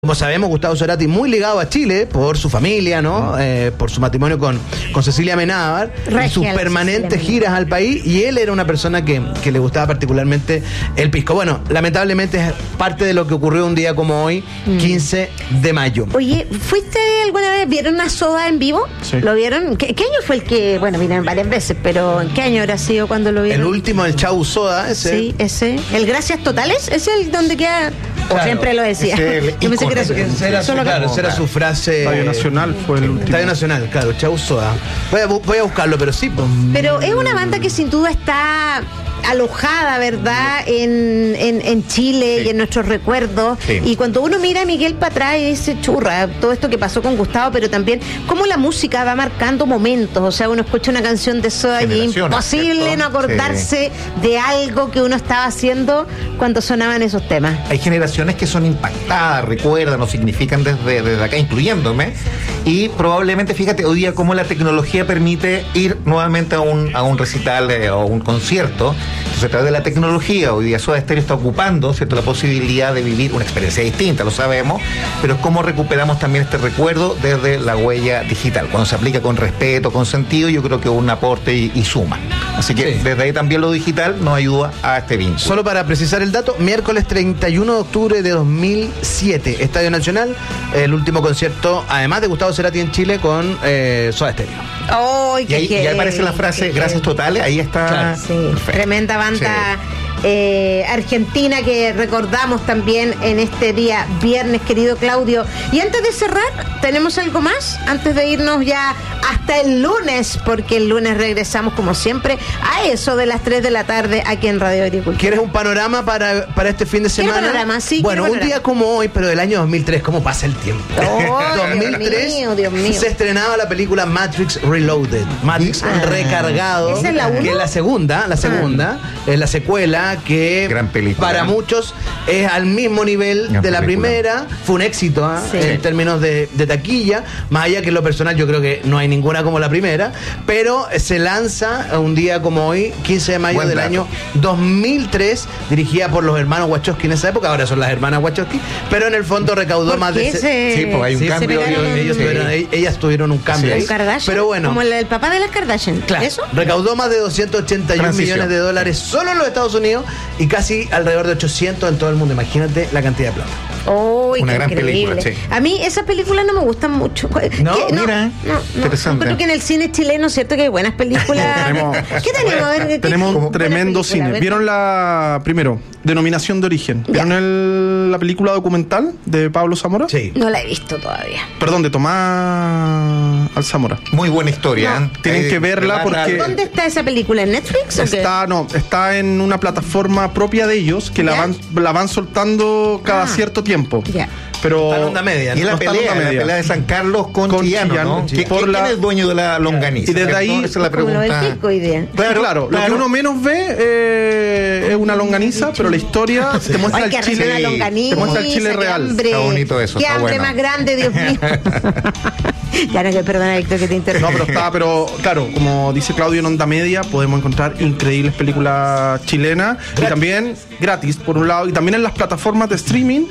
Como sabemos, Gustavo Cerati muy ligado a Chile por su familia, ¿no? Por su matrimonio con Cecilia Amenábar, y sus permanentes giras al país, y él era una persona que le gustaba particularmente el pisco. Bueno, lamentablemente es parte de lo que ocurrió un día como hoy, 15 de mayo. Oye, ¿fuiste alguna vez, vieron a Soda en vivo? Sí. ¿Lo vieron? ¿Qué año fue el que, bueno, vinieron varias veces, pero ¿en qué año habrá sido cuando lo vieron? El último, el Chau Soda, ese. Sí, ese. ¿El Gracias Totales? ¿Es el donde queda? Claro, o siempre lo decía. Yo pensé que esa era su frase. Estadio Nacional fue el último. Estadio Nacional, claro, Chau Soda. Voy a buscarlo, pero sí. Pues. Pero es una banda que sin duda está alojada, ¿verdad?, en Chile, sí, y en nuestros recuerdos. Sí. Y cuando uno mira a Miguel para atrás y dice, churra, todo esto que pasó con Gustavo, pero también cómo la música va marcando momentos. O sea, uno escucha una canción de Soda y es imposible, ¿cierto?, no acordarse de algo que uno estaba haciendo cuando sonaban esos temas. Hay generaciones que son impactadas, recuerdan o significan desde acá, incluyéndome. Y probablemente, fíjate, hoy día cómo la tecnología permite ir nuevamente a un recital o un concierto. Entonces, a través de la tecnología, hoy día Soda Stereo está ocupando, ¿cierto?, la posibilidad de vivir una experiencia distinta, lo sabemos, pero es cómo recuperamos también este recuerdo desde la huella digital. Cuando se aplica con respeto, con sentido, yo creo que es un aporte y suma. Así que desde ahí también lo digital nos ayuda a este vínculo. Solo para precisar el dato, miércoles 31 de octubre de 2007, Estadio Nacional, el último concierto, además de Gustavo Cerati en Chile, con Soda Stereo. Oh, y ahí aparece la frase Gracias Totales, ahí está. Claro. Sí, tremenda banda. Sí. Argentina que recordamos también en este día viernes, querido Claudio. Y antes de cerrar, ¿tenemos algo más? Antes de irnos ya hasta el lunes, porque el lunes regresamos como siempre a eso de las 3 de la tarde aquí en Radio Agricultura. ¿Quieres un panorama para este fin de semana? ¿Quiero panorama? Sí. Bueno, un día como hoy, pero del año 2003, ¿cómo pasa el tiempo? Oh, 2003 Dios mío. Se estrenaba la película Matrix Reloaded, Matrix Recargado. ¿Esa es la 1? Que es la segunda, es la secuela que gran película, para muchos es al mismo nivel gran de la primera. Fue un éxito, sí, en términos de taquilla, más allá que en lo personal yo creo que no hay ninguna como la primera, pero se lanza un día como hoy, 15 de mayo del año 2003, dirigida por los hermanos Wachowski en esa época, ahora son las hermanas Wachowski, pero en el fondo recaudó más de... Sí, pues hay un cambio. Ellas tuvieron un cambio ahí. Pero bueno, como el papá de las Kardashian. Claro, ¿eso? Recaudó más de 281 millones de dólares solo en los Estados Unidos y casi alrededor de 800 en todo el mundo. Imagínate la cantidad de plata. Oh, una gran increíble película, sí. A mí esas películas no me gustan mucho. No, mira, interesante. Creo que en el cine chileno, cierto que hay buenas películas. ¿Qué tenemos? A ver, tenemos un tremendo cine. ¿Vieron la primero? Denominación de Origen. ¿Vieron la película documental de Pablo Zamora? Sí. No la he visto todavía. Perdón, de Tomás Alzamora. Muy buena historia. Tienen que verla porque... ¿Dónde está esa película? ¿En Netflix o qué? Está en una plataforma propia de ellos que la van soltando cada cierto tiempo. Ya. Pero está en onda media, ¿no? Y la pelea de San Carlos con Chillano, ¿no? ¿Quién es dueño de la longaniza? Y desde ahí esa es la pregunta. Claro, lo que uno menos ve es una longaniza, pero la historia te muestra el Chile, te muestra el Chile real. Está bonito eso. Qué hambre más grande, Dios mío. Ya no, que perdona, Víctor, que te interrumpa. No, pero claro, como dice Claudio, en onda media podemos encontrar increíbles películas chilenas y también gratis, por un lado, y también en las plataformas de streaming,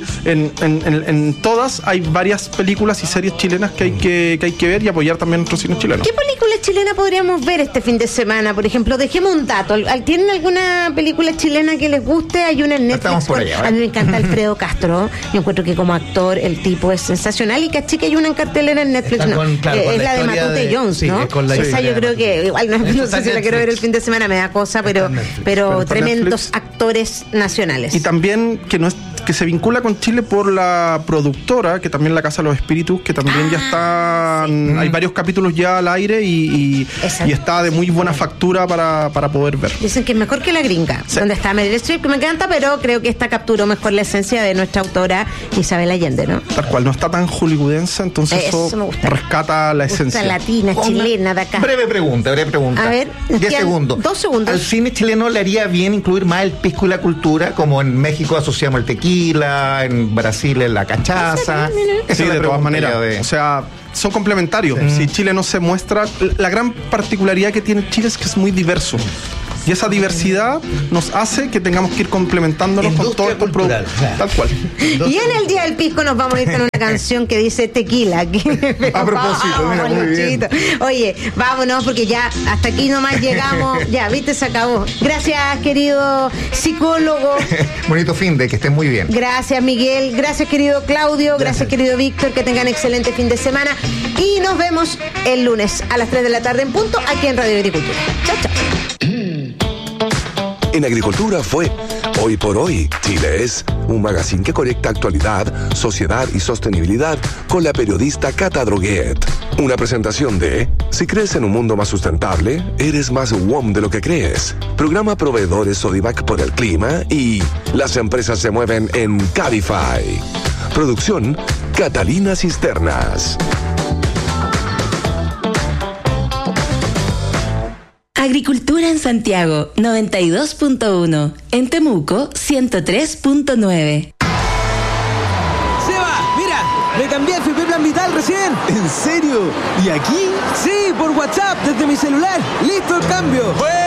en todas hay varias películas y series chilenas que hay que ver y apoyar también nuestro cine chileno. ¿Qué película chilena podríamos ver este fin de semana? Por ejemplo, dejemos un dato. ¿Tienen alguna película chilena que les guste? Hay una en Netflix. A mí me encanta Alfredo Castro. Yo encuentro que como actor el tipo es sensacional y caché que hay una en cartelera en Netflix. Es la de Matute Jones, ¿no? Esa yo creo que igual no sé si la quiero ver el fin de semana, me da cosa, pero tremendos actores nacionales. Y también que se vincula con Chile por la productora, que también La Casa de los Espíritus, que también ya está, hay varios capítulos ya al aire y está de muy buena factura para poder ver. Dicen que es mejor que La Gringa, donde está Meryl Streep, que me encanta, pero creo que esta capturó mejor la esencia de nuestra autora Isabel Allende, ¿no? Tal cual, no está tan hollywoodense, entonces eso rescata la esencia. Latina, chilena de acá. Breve pregunta. A ver, 10 segundos. 2 segundos. ¿Al cine chileno le haría bien incluir más el pisco y la cultura? Como en México asociamos el tequila, en Brasil la cachaza. Sí, de todas maneras. O sea, son complementarios. Si Chile no se muestra, la gran particularidad que tiene Chile es que es muy diverso. Y esa diversidad nos hace que tengamos que ir complementándonos con todos estos productos. Tal cual. Y en el Día del Pisco nos vamos a ir con una canción que dice tequila. A propósito, mira, muy bien. Oye, vámonos porque ya hasta aquí nomás llegamos. Ya, viste, se acabó. Gracias, querido psicólogo. Bonito fin de que estén muy bien. Gracias, Miguel. Gracias, querido Claudio. Gracias, querido Víctor. Que tengan excelente fin de semana. Y nos vemos el lunes a las 3 de la tarde en punto aquí en Radio Agricultura. Chao, chao. En Agricultura fue Hoy por Hoy. Chile es un magazine que conecta actualidad, sociedad y sostenibilidad con la periodista Cata Droguet. Una presentación de Si crees en un mundo más sustentable, eres más WOM de lo que crees. Programa Proveedores Sodivac por el clima y Las empresas se mueven en Cabify. Producción Catalina Cisternas. Agricultura en Santiago, 92.1. En Temuco, 103.9. ¡Seba! ¡Mira! Me cambié a FP Plan Vital recién. ¿En serio? ¿Y aquí? Sí, por WhatsApp, desde mi celular. ¡Listo el cambio! ¡Buena!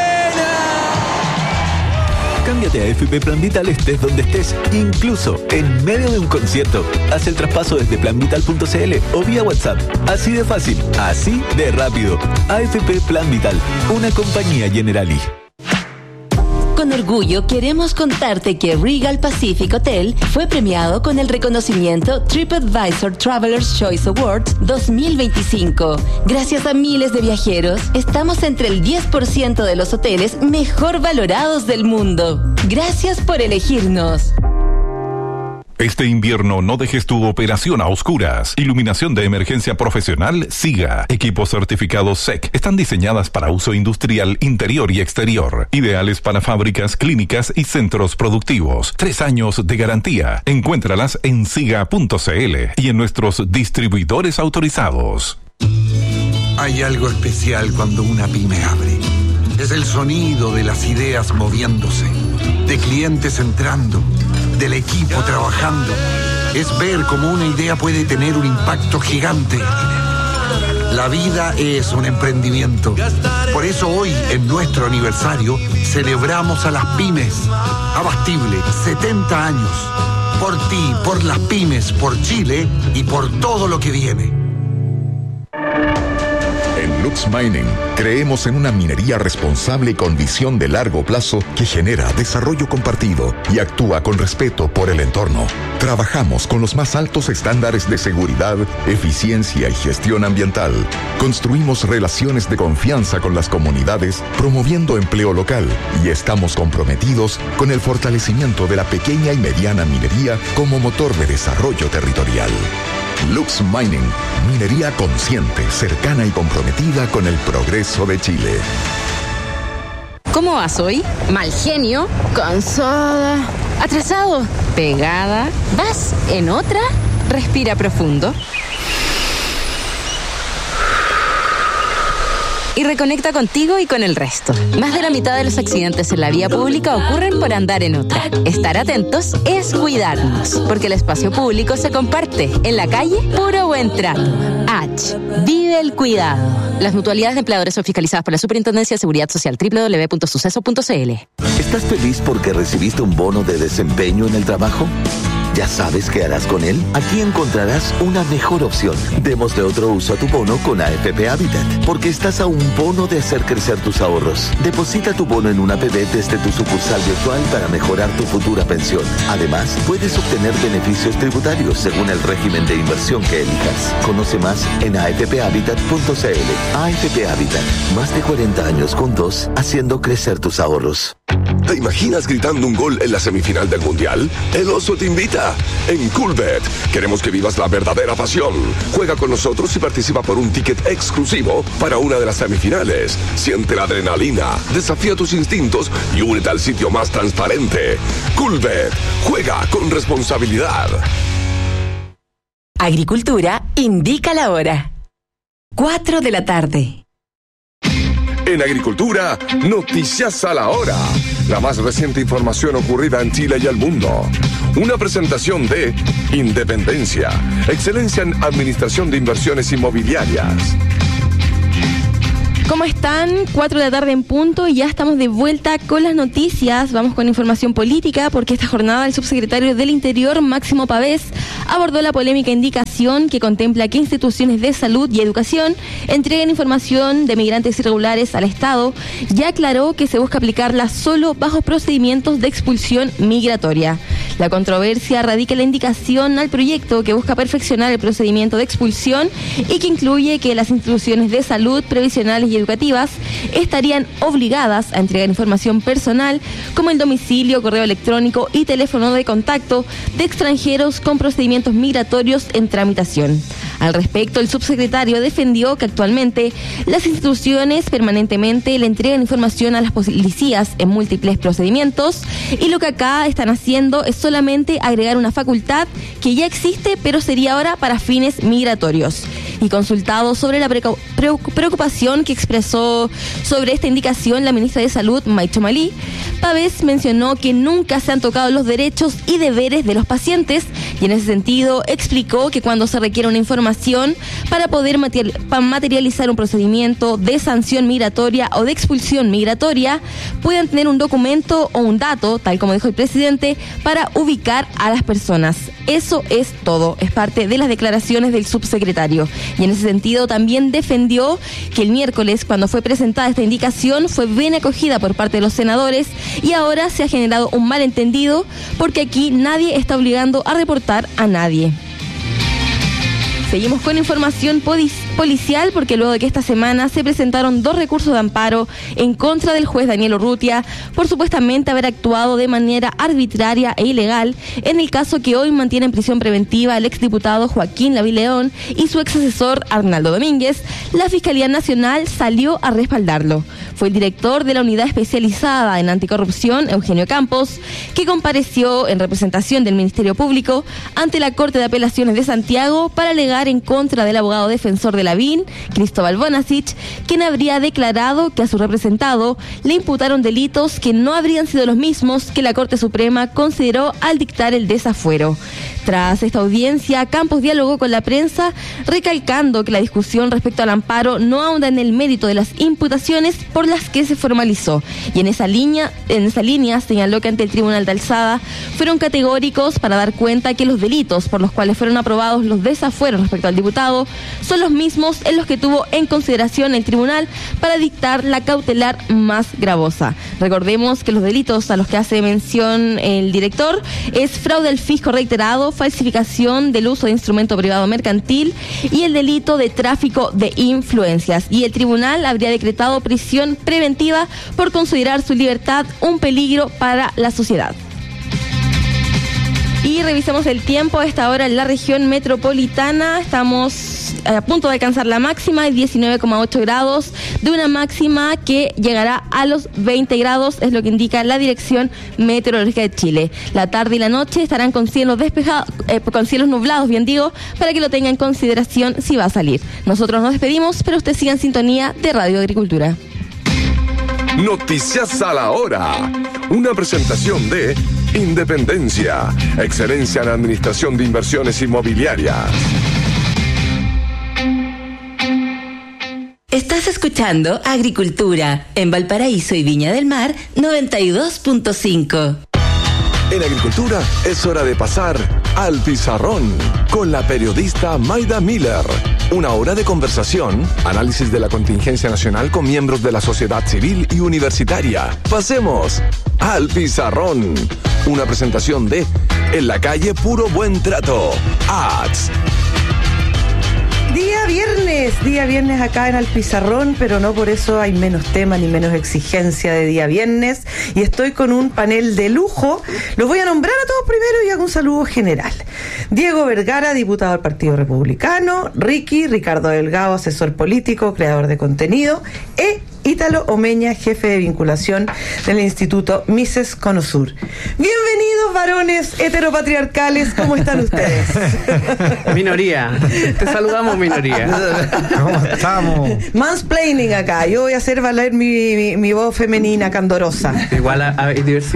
Cámbiate a FP Plan Vital estés donde estés, incluso en medio de un concierto. Haz el traspaso desde planvital.cl o vía WhatsApp. Así de fácil, así de rápido. AFP Plan Vital, una compañía Generali. Con orgullo queremos contarte que Regal Pacific Hotel fue premiado con el reconocimiento TripAdvisor Traveler's Choice Awards 2025. Gracias a miles de viajeros, estamos entre el 10% de los hoteles mejor valorados del mundo. Gracias por elegirnos. Este invierno no dejes tu operación a oscuras. Iluminación de emergencia profesional SIGA. Equipos certificados SEC. Están diseñadas para uso industrial interior y exterior. Ideales para fábricas, clínicas y centros productivos. 3 años de garantía. Encuéntralas en siga.cl y en nuestros distribuidores autorizados. Hay algo especial cuando una pyme abre. Es el sonido de las ideas moviéndose, de clientes entrando, del equipo trabajando. Es ver cómo una idea puede tener un impacto gigante. La vida es un emprendimiento. Por eso hoy, en nuestro aniversario, celebramos a las pymes. Abastible, 70 años. Por ti, por las pymes, por Chile y por todo lo que viene. En Lux Mining creemos en una minería responsable con visión de largo plazo que genera desarrollo compartido y actúa con respeto por el entorno. Trabajamos con los más altos estándares de seguridad, eficiencia y gestión ambiental. Construimos relaciones de confianza con las comunidades, promoviendo empleo local, y estamos comprometidos con el fortalecimiento de la pequeña y mediana minería como motor de desarrollo territorial. Lux Mining, minería consciente, cercana y comprometida con el progreso de Chile. ¿Cómo vas hoy? Mal genio, cansada, atrasado, pegada. ¿Vas en otra? Respira profundo. Y reconecta contigo y con el resto. Más de la mitad de los accidentes en la vía pública ocurren por andar en otra. Estar atentos es cuidarnos, porque el espacio público se comparte. En la calle, puro buen trato. H. Vive el cuidado. Las mutualidades de empleadores son fiscalizadas por la Superintendencia de Seguridad Social. www.suceso.cl. ¿Estás feliz porque recibiste un bono de desempeño en el trabajo? ¿Ya sabes qué harás con él? Aquí encontrarás una mejor opción. Démosle otro uso a tu bono con AFP Habitat, porque estás a un bono de hacer crecer tus ahorros. Deposita tu bono en una APB desde tu sucursal virtual para mejorar tu futura pensión. Además, puedes obtener beneficios tributarios según el régimen de inversión que elijas. Conoce más en afphabitat.cl. AFP Habitat, más de 40 años juntos, haciendo crecer tus ahorros. ¿Te imaginas gritando un gol en la semifinal del Mundial? El Oso te invita. En Coolbet queremos que vivas la verdadera pasión. Juega con nosotros y participa por un ticket exclusivo para una de las semifinales. Siente la adrenalina, desafía tus instintos y únete al sitio más transparente. Coolbet. Juega con responsabilidad. Agricultura indica la hora. 4 de la tarde. En Agricultura, noticias a la hora. La más reciente información ocurrida en Chile y el mundo. Una presentación de Independencia, excelencia en administración de inversiones inmobiliarias. ¿Cómo están? 4 de la tarde en punto y ya estamos de vuelta con las noticias. Vamos con información política porque esta jornada el subsecretario del Interior, Máximo Pavés, abordó la polémica indicación que contempla que instituciones de salud y educación entreguen información de migrantes irregulares al Estado y aclaró que se busca aplicarla solo bajo procedimientos de expulsión migratoria. La controversia radica en la indicación al proyecto que busca perfeccionar el procedimiento de expulsión y que incluye que las instituciones de salud, previsionales y educativas estarían obligadas a entregar información personal como el domicilio, correo electrónico y teléfono de contacto de extranjeros con procedimientos migratorios en tramitación. Al respecto, el subsecretario defendió que actualmente las instituciones permanentemente le entregan información a las policías en múltiples procedimientos y lo que acá están haciendo es solamente agregar una facultad que ya existe, pero sería ahora para fines migratorios. Y consultado sobre la preocupación que expresó sobre esta indicación la ministra de Salud, Maicho Malí, Pavés mencionó que nunca se han tocado los derechos y deberes de los pacientes y en ese sentido explicó que cuando se requiere una información para poder materializar un procedimiento de sanción migratoria o de expulsión migratoria, puedan tener un documento o un dato, tal como dijo el presidente, para ubicar a las personas. Eso es todo, es parte de las declaraciones del subsecretario. Y en ese sentido también defendió que el miércoles, cuando fue presentada esta indicación, fue bien acogida por parte de los senadores y ahora se ha generado un malentendido porque aquí nadie está obligando a reportar a nadie. Seguimos con información policial porque luego de que esta semana se presentaron 2 recursos de amparo en contra del juez Daniel Urrutia por supuestamente haber actuado de manera arbitraria e ilegal en el caso que hoy mantiene en prisión preventiva el exdiputado Joaquín Lavín León y su exasesor Arnaldo Domínguez, la Fiscalía Nacional salió a respaldarlo. Fue el director de la Unidad Especializada en Anticorrupción, Eugenio Campos, que compareció en representación del Ministerio Público ante la Corte de Apelaciones de Santiago para alegar en contra del abogado defensor de Lavín, Cristóbal Bonasich, quien habría declarado que a su representado le imputaron delitos que no habrían sido los mismos que la Corte Suprema consideró al dictar el desafuero. Tras esta audiencia, Campos dialogó con la prensa, recalcando que la discusión respecto al amparo no ahonda en el mérito de las imputaciones por las que se formalizó. Y en esa línea señaló que ante el Tribunal de Alzada fueron categóricos para dar cuenta que los delitos por los cuales fueron aprobados los desafueros respecto al diputado son los mismos en los que tuvo en consideración el tribunal para dictar la cautelar más gravosa. Recordemos que los delitos a los que hace mención el director es fraude al fisco reiterado, falsificación del uso de instrumento privado mercantil y el delito de tráfico de influencias. Y el tribunal habría decretado prisión preventiva por considerar su libertad un peligro para la sociedad. Y revisamos el tiempo a esta hora en la región metropolitana. Estamos a punto de alcanzar la máxima de 19,8 grados, de una máxima que llegará a los 20 grados, es lo que indica la Dirección Meteorológica de Chile. La tarde y la noche estarán con cielos despejados, con cielos nublados, bien digo, para que lo tenga en consideración si va a salir. Nosotros nos despedimos, pero usted siga en sintonía de Radio Agricultura. Noticias a la hora. Una presentación de Independencia, excelencia en administración de inversiones inmobiliarias. Estás escuchando Agricultura en Valparaíso y Viña del Mar 92.5. En Agricultura es hora de pasar al pizarrón con la periodista Maida Miller. Una hora de conversación, análisis de la contingencia nacional con miembros de la sociedad civil y universitaria. Pasemos al pizarrón. Una presentación de En la Calle Puro Buen Trato. Ads. Día viernes acá en Al Pizarrón, pero no por eso hay menos tema ni menos exigencia de día viernes. Y estoy con un panel de lujo. Los voy a nombrar a todos primero y hago un saludo general. Diego Vergara, diputado del Partido Republicano. Ricardo Delgado, asesor político, creador de contenido. Ítalo Omeña, jefe de vinculación del Instituto Mises Conosur. Bienvenidos, varones heteropatriarcales, ¿cómo están ustedes? Minoría, te saludamos, minoría. ¿Cómo estamos? Mansplaining acá, yo voy a hacer valer mi voz femenina candorosa. Igual hay diversidad.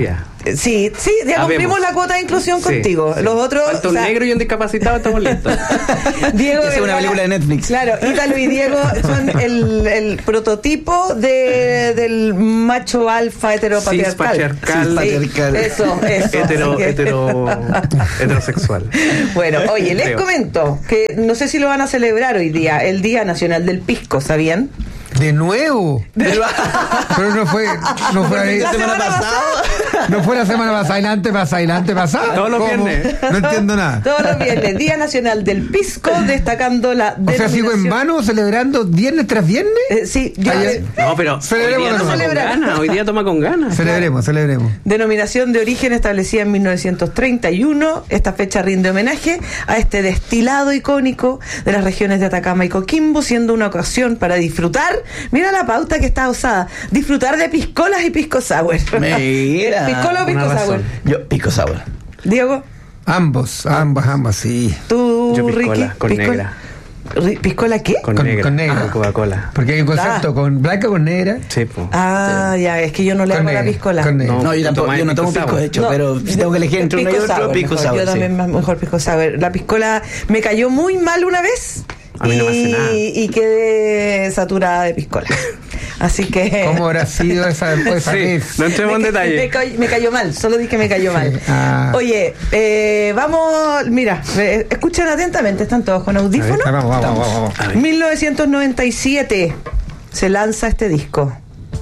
Sí, ya cumplimos la cuota de inclusión contigo. Los otros. Falta un negro y un discapacitado, estamos listos. Diego es una película de Netflix. Claro, Ítalo y Diego son el prototipo del macho alfa heteropatriarcal. Patriarcal. Eso. Heterosexual. Bueno, oye, les comento que no sé si lo van a celebrar hoy día, el Día Nacional del Pisco, ¿sabían? ¿De nuevo? Pero no fue la semana pasada. No fue la semana pasada y la antepasada. Todos los viernes. No entiendo nada. Todos los viernes, Día Nacional del Pisco, destacando la O sea, ¿sigo en vano celebrando viernes tras viernes? Sí, no, pero hoy día toma con ganas. Celebremos. Denominación de origen establecida en 1931. Esta fecha rinde homenaje a este destilado icónico de las regiones de Atacama y Coquimbo, siendo una ocasión para disfrutar. Mira la pauta que está usada. Disfrutar de piscolas y pisco sour. Mira. ¿Piscola o pisco sour? Yo, pisco sour. Diego. Ambos, sí. ¿Tú, yo piscola, Ricky? con negra. ¿Piscola qué? Con negra. Con Coca-Cola. Porque hay un concepto con blanca o con negra. Sí, pues. Ya, es que yo no le hago la piscola. No, yo no tomo pisco, de hecho, pero si tengo que elegir entre uno y otro, pisco sour. Yo también mejor pisco sour. La piscola me cayó muy mal una vez. A mí no me hace nada. Y quedé saturada de piscola. Así que. ¿Cómo habrá sido esa vez? No entremos en detalle. Me cayó mal, solo dije que me cayó mal. Oye, vamos, mira, escuchen atentamente, están todos con audífonos. Vamos. 1997 se lanza este disco.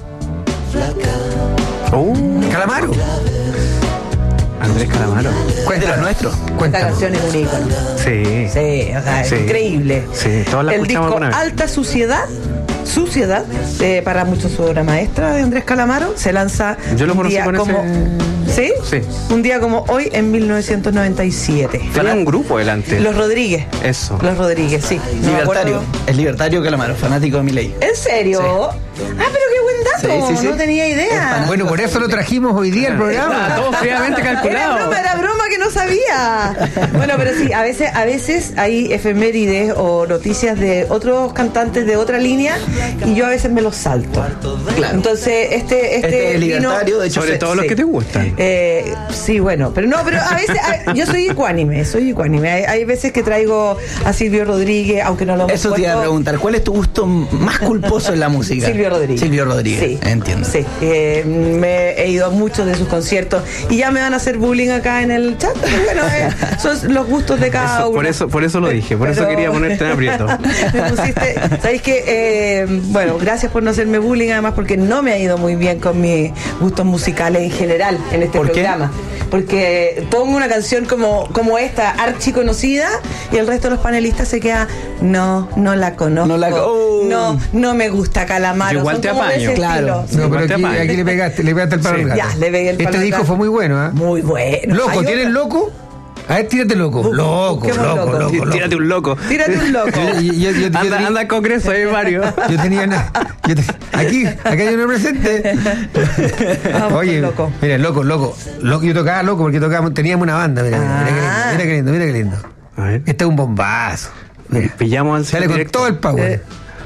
Calamaro. Andrés Calamaro. Cuéntanos nuestro. Esta canción es un ícono. Sí, o sea, es increíble. Sí, todas la el disco Alta Suciedad, para muchos su obra maestra de Andrés Calamaro, se lanza un día como ¿Sí? Un día como hoy en 1997. Tenía un grupo delante. Los Rodríguez. Eso. Los Rodríguez, sí. Libertario. Es libertario Calamaro, fanático de Milei. ¿En serio? Sí. Pero qué buen dato. No tenía idea. Bueno, por eso lo trajimos hoy día al programa. Todo fríamente calculado. Era broma que no sabía. Bueno, pero sí, a veces hay efemérides o noticias de otros cantantes de otra línea y yo a veces me los salto. Claro. Entonces, este es libertario, de hecho, sobre todo los que te gustan. Sí, bueno, pero a veces yo soy ecuánime. Hay veces que traigo a Silvio Rodríguez, aunque no lo hemos Eso te iba a preguntar, ¿cuál es tu gusto más culposo en la música? Silvio Rodríguez. Sí. Entiendo. Sí, me he ido a muchos de sus conciertos y ya me van a hacer bullying acá en el chat. Bueno, son los gustos de cada uno. Por eso lo dije, por eso quería ponerte en aprieto. Me pusiste, ¿sabéis qué? Bueno, gracias por no hacerme bullying, además porque no me ha ido muy bien con mis gustos musicales en general en este programa. Porque pongo una canción como esta, archiconocida, y el resto de los panelistas se queda, no la conozco. No me gusta Calamaro. Igual te apaño. Claro. No, pero aquí le pegaste el palo al gato. Ya, le pegué el palo. Este disco fue muy bueno, ¿eh? Muy bueno. Loco, ¿tienes loco? A ver, tírate loco. Loco. Tírate un loco. Anda al Congreso, hay varios. Yo tenía aquí hay uno presente. Oye, mira, loco. Yo tocaba loco porque teníamos una banda. Mira qué lindo. A ver. Este es un bombazo. Mira. Pillamos al sale con todo el power.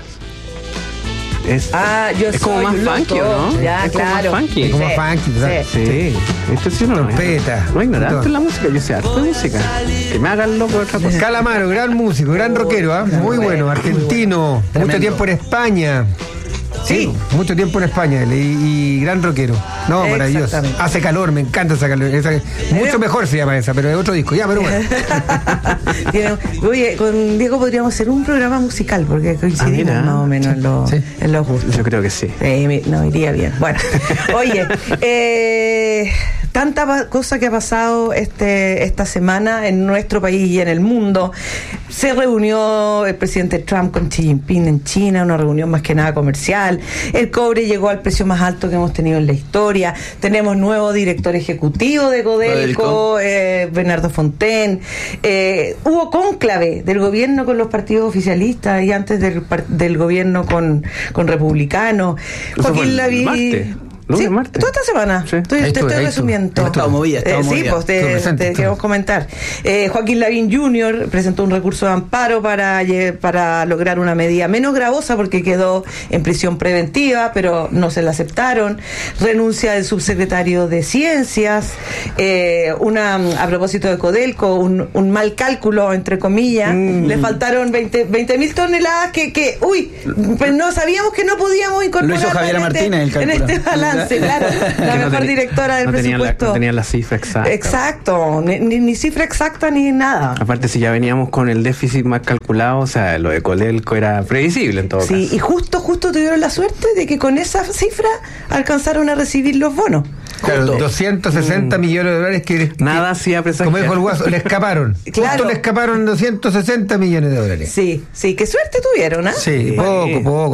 Es como más funky, ¿no? Ya, claro. Como más funky. Es como funky, ¿sabes? Sí. Esto sí no trompeta. No ignorante en la música, yo sé harto de música. Que me hagan loco de otra cosa. Calamaro, gran músico, gran rockero, ¿eh? Muy bueno, argentino, mucho tiempo en España. Sí, mucho tiempo en España y gran rockero. No, maravilloso. Hace calor, me encanta esa calor. Mucho mejor se llama esa, pero es otro disco. Ya, pero bueno. Oye, con Diego podríamos hacer un programa musical porque coincidimos más o menos en los gustos. Yo creo que sí. No, iría bien. Bueno, oye, tanta cosa que ha pasado esta semana en nuestro país y en el mundo. Se reunió el presidente Trump con Xi Jinping en China, una reunión más que nada comercial. El cobre llegó al precio más alto que hemos tenido en la historia. Tenemos nuevo director ejecutivo de Codelco, Bernardo Fontaine. Hubo cónclave del gobierno con los partidos oficialistas y antes del gobierno con republicanos. Joaquín Lavín. Lunes, martes. Toda esta semana. Sí. Te estoy resumiendo. Estaba movida. Sí, pues te queremos comentar. Joaquín Lavín Jr. presentó un recurso de amparo para lograr una medida menos gravosa porque quedó en prisión preventiva, pero no se la aceptaron. Renuncia del subsecretario de Ciencias. A propósito de Codelco, un mal cálculo, entre comillas. Le faltaron 20.000 toneladas que pues no sabíamos que no podíamos incorporar. Lo hizo Javiera Martínez el cálculo. En este balance, claro. La mejor directora del presupuesto. No tenía la cifra exacta. Exacto. Ni cifra exacta ni nada. Aparte, si ya veníamos con el déficit más calculado, o sea, lo de Codelco era previsible en todo caso. Sí, y justo tuvieron la suerte de que con esa cifra alcanzaron a recibir los bonos. Claro, 260 millones de dólares que nada hacía presagiar. Como dijo el Guaso, le escaparon. Claro. Justo le escaparon 260 millones de dólares. Sí, qué suerte tuvieron, ¿ah? Sí, poco,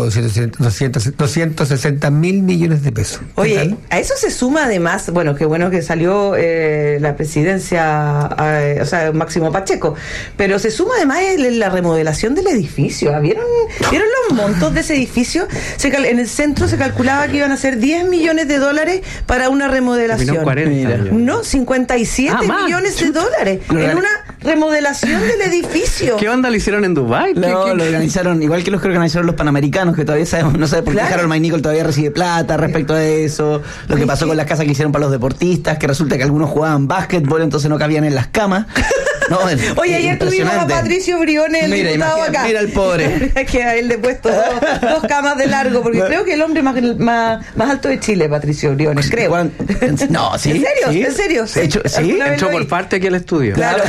260 mil millones de pesos. Oye, a eso se suma además, bueno, qué bueno que salió la presidencia, o sea, Máximo Pacheco, pero se suma además la remodelación del edificio. ¿Vieron los montos de ese edificio? En el centro se calculaba que iban a ser 10 millones de dólares para una remodelación. 40, no, 57 millones de dólares en una remodelación del edificio. ¿Qué onda lo hicieron en Dubái? No, lo organizaron igual que los que organizaron los Panamericanos, que todavía no sabe por qué Harold Maynicol todavía recibe plata respecto a eso. Lo que pasó con las casas que hicieron para los deportistas, que resulta que algunos jugaban básquetbol, entonces no cabían en las camas. No, oye, ayer tuvimos a Patricio Briones, el diputado acá. Mira el pobre. Que a él le he puesto dos camas de largo, porque creo que el hombre más alto de Chile, Patricio Briones, creo. No, ¿sí? ¿En serio? ¿Sí? Entró por parte aquí al estudio. Claro.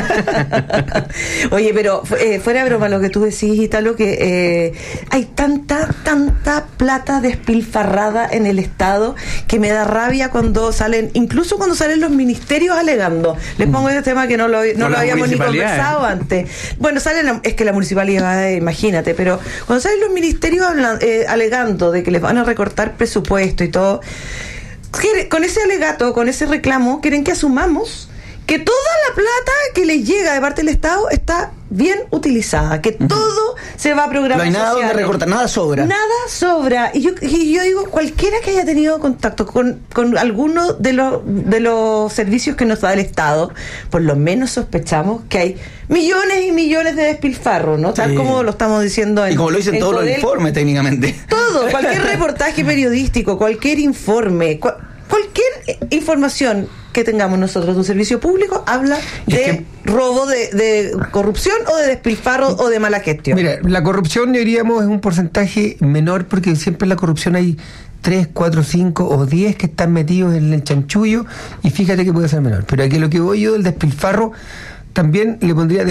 Oye, pero fuera de broma lo que tú decís, Ítalo, que hay tanta plata despilfarrada en el Estado que me da rabia incluso cuando salen los ministerios alegando. Les pongo este tema que no lo habíamos ni conversado antes. Bueno, es que la municipalidad, imagínate, pero cuando salen los ministerios alegando de que les van a recortar presupuesto y todo, con ese alegato, con ese reclamo, quieren que asumamos que toda la plata que les llega de parte del Estado está bien utilizada, que todo se va a programar. No hay nada donde recortar, nada sobra. Nada sobra. Y yo digo, cualquiera que haya tenido contacto con alguno de los servicios que nos da el Estado, por lo menos sospechamos que hay millones y millones de despilfarros, ¿no? Tal como lo estamos diciendo y como lo dicen todos los informes técnicamente. Todo, cualquier reportaje periodístico, cualquier informe, cualquier información que tengamos nosotros de un servicio público habla de robo, de corrupción o de despilfarro o de mala gestión. Mira, la corrupción, diríamos, es un porcentaje menor porque siempre en la corrupción hay 3, 4, 5 o 10 que están metidos en el chanchullo y fíjate que puede ser menor. Pero aquí lo que voy yo del despilfarro, también le pondría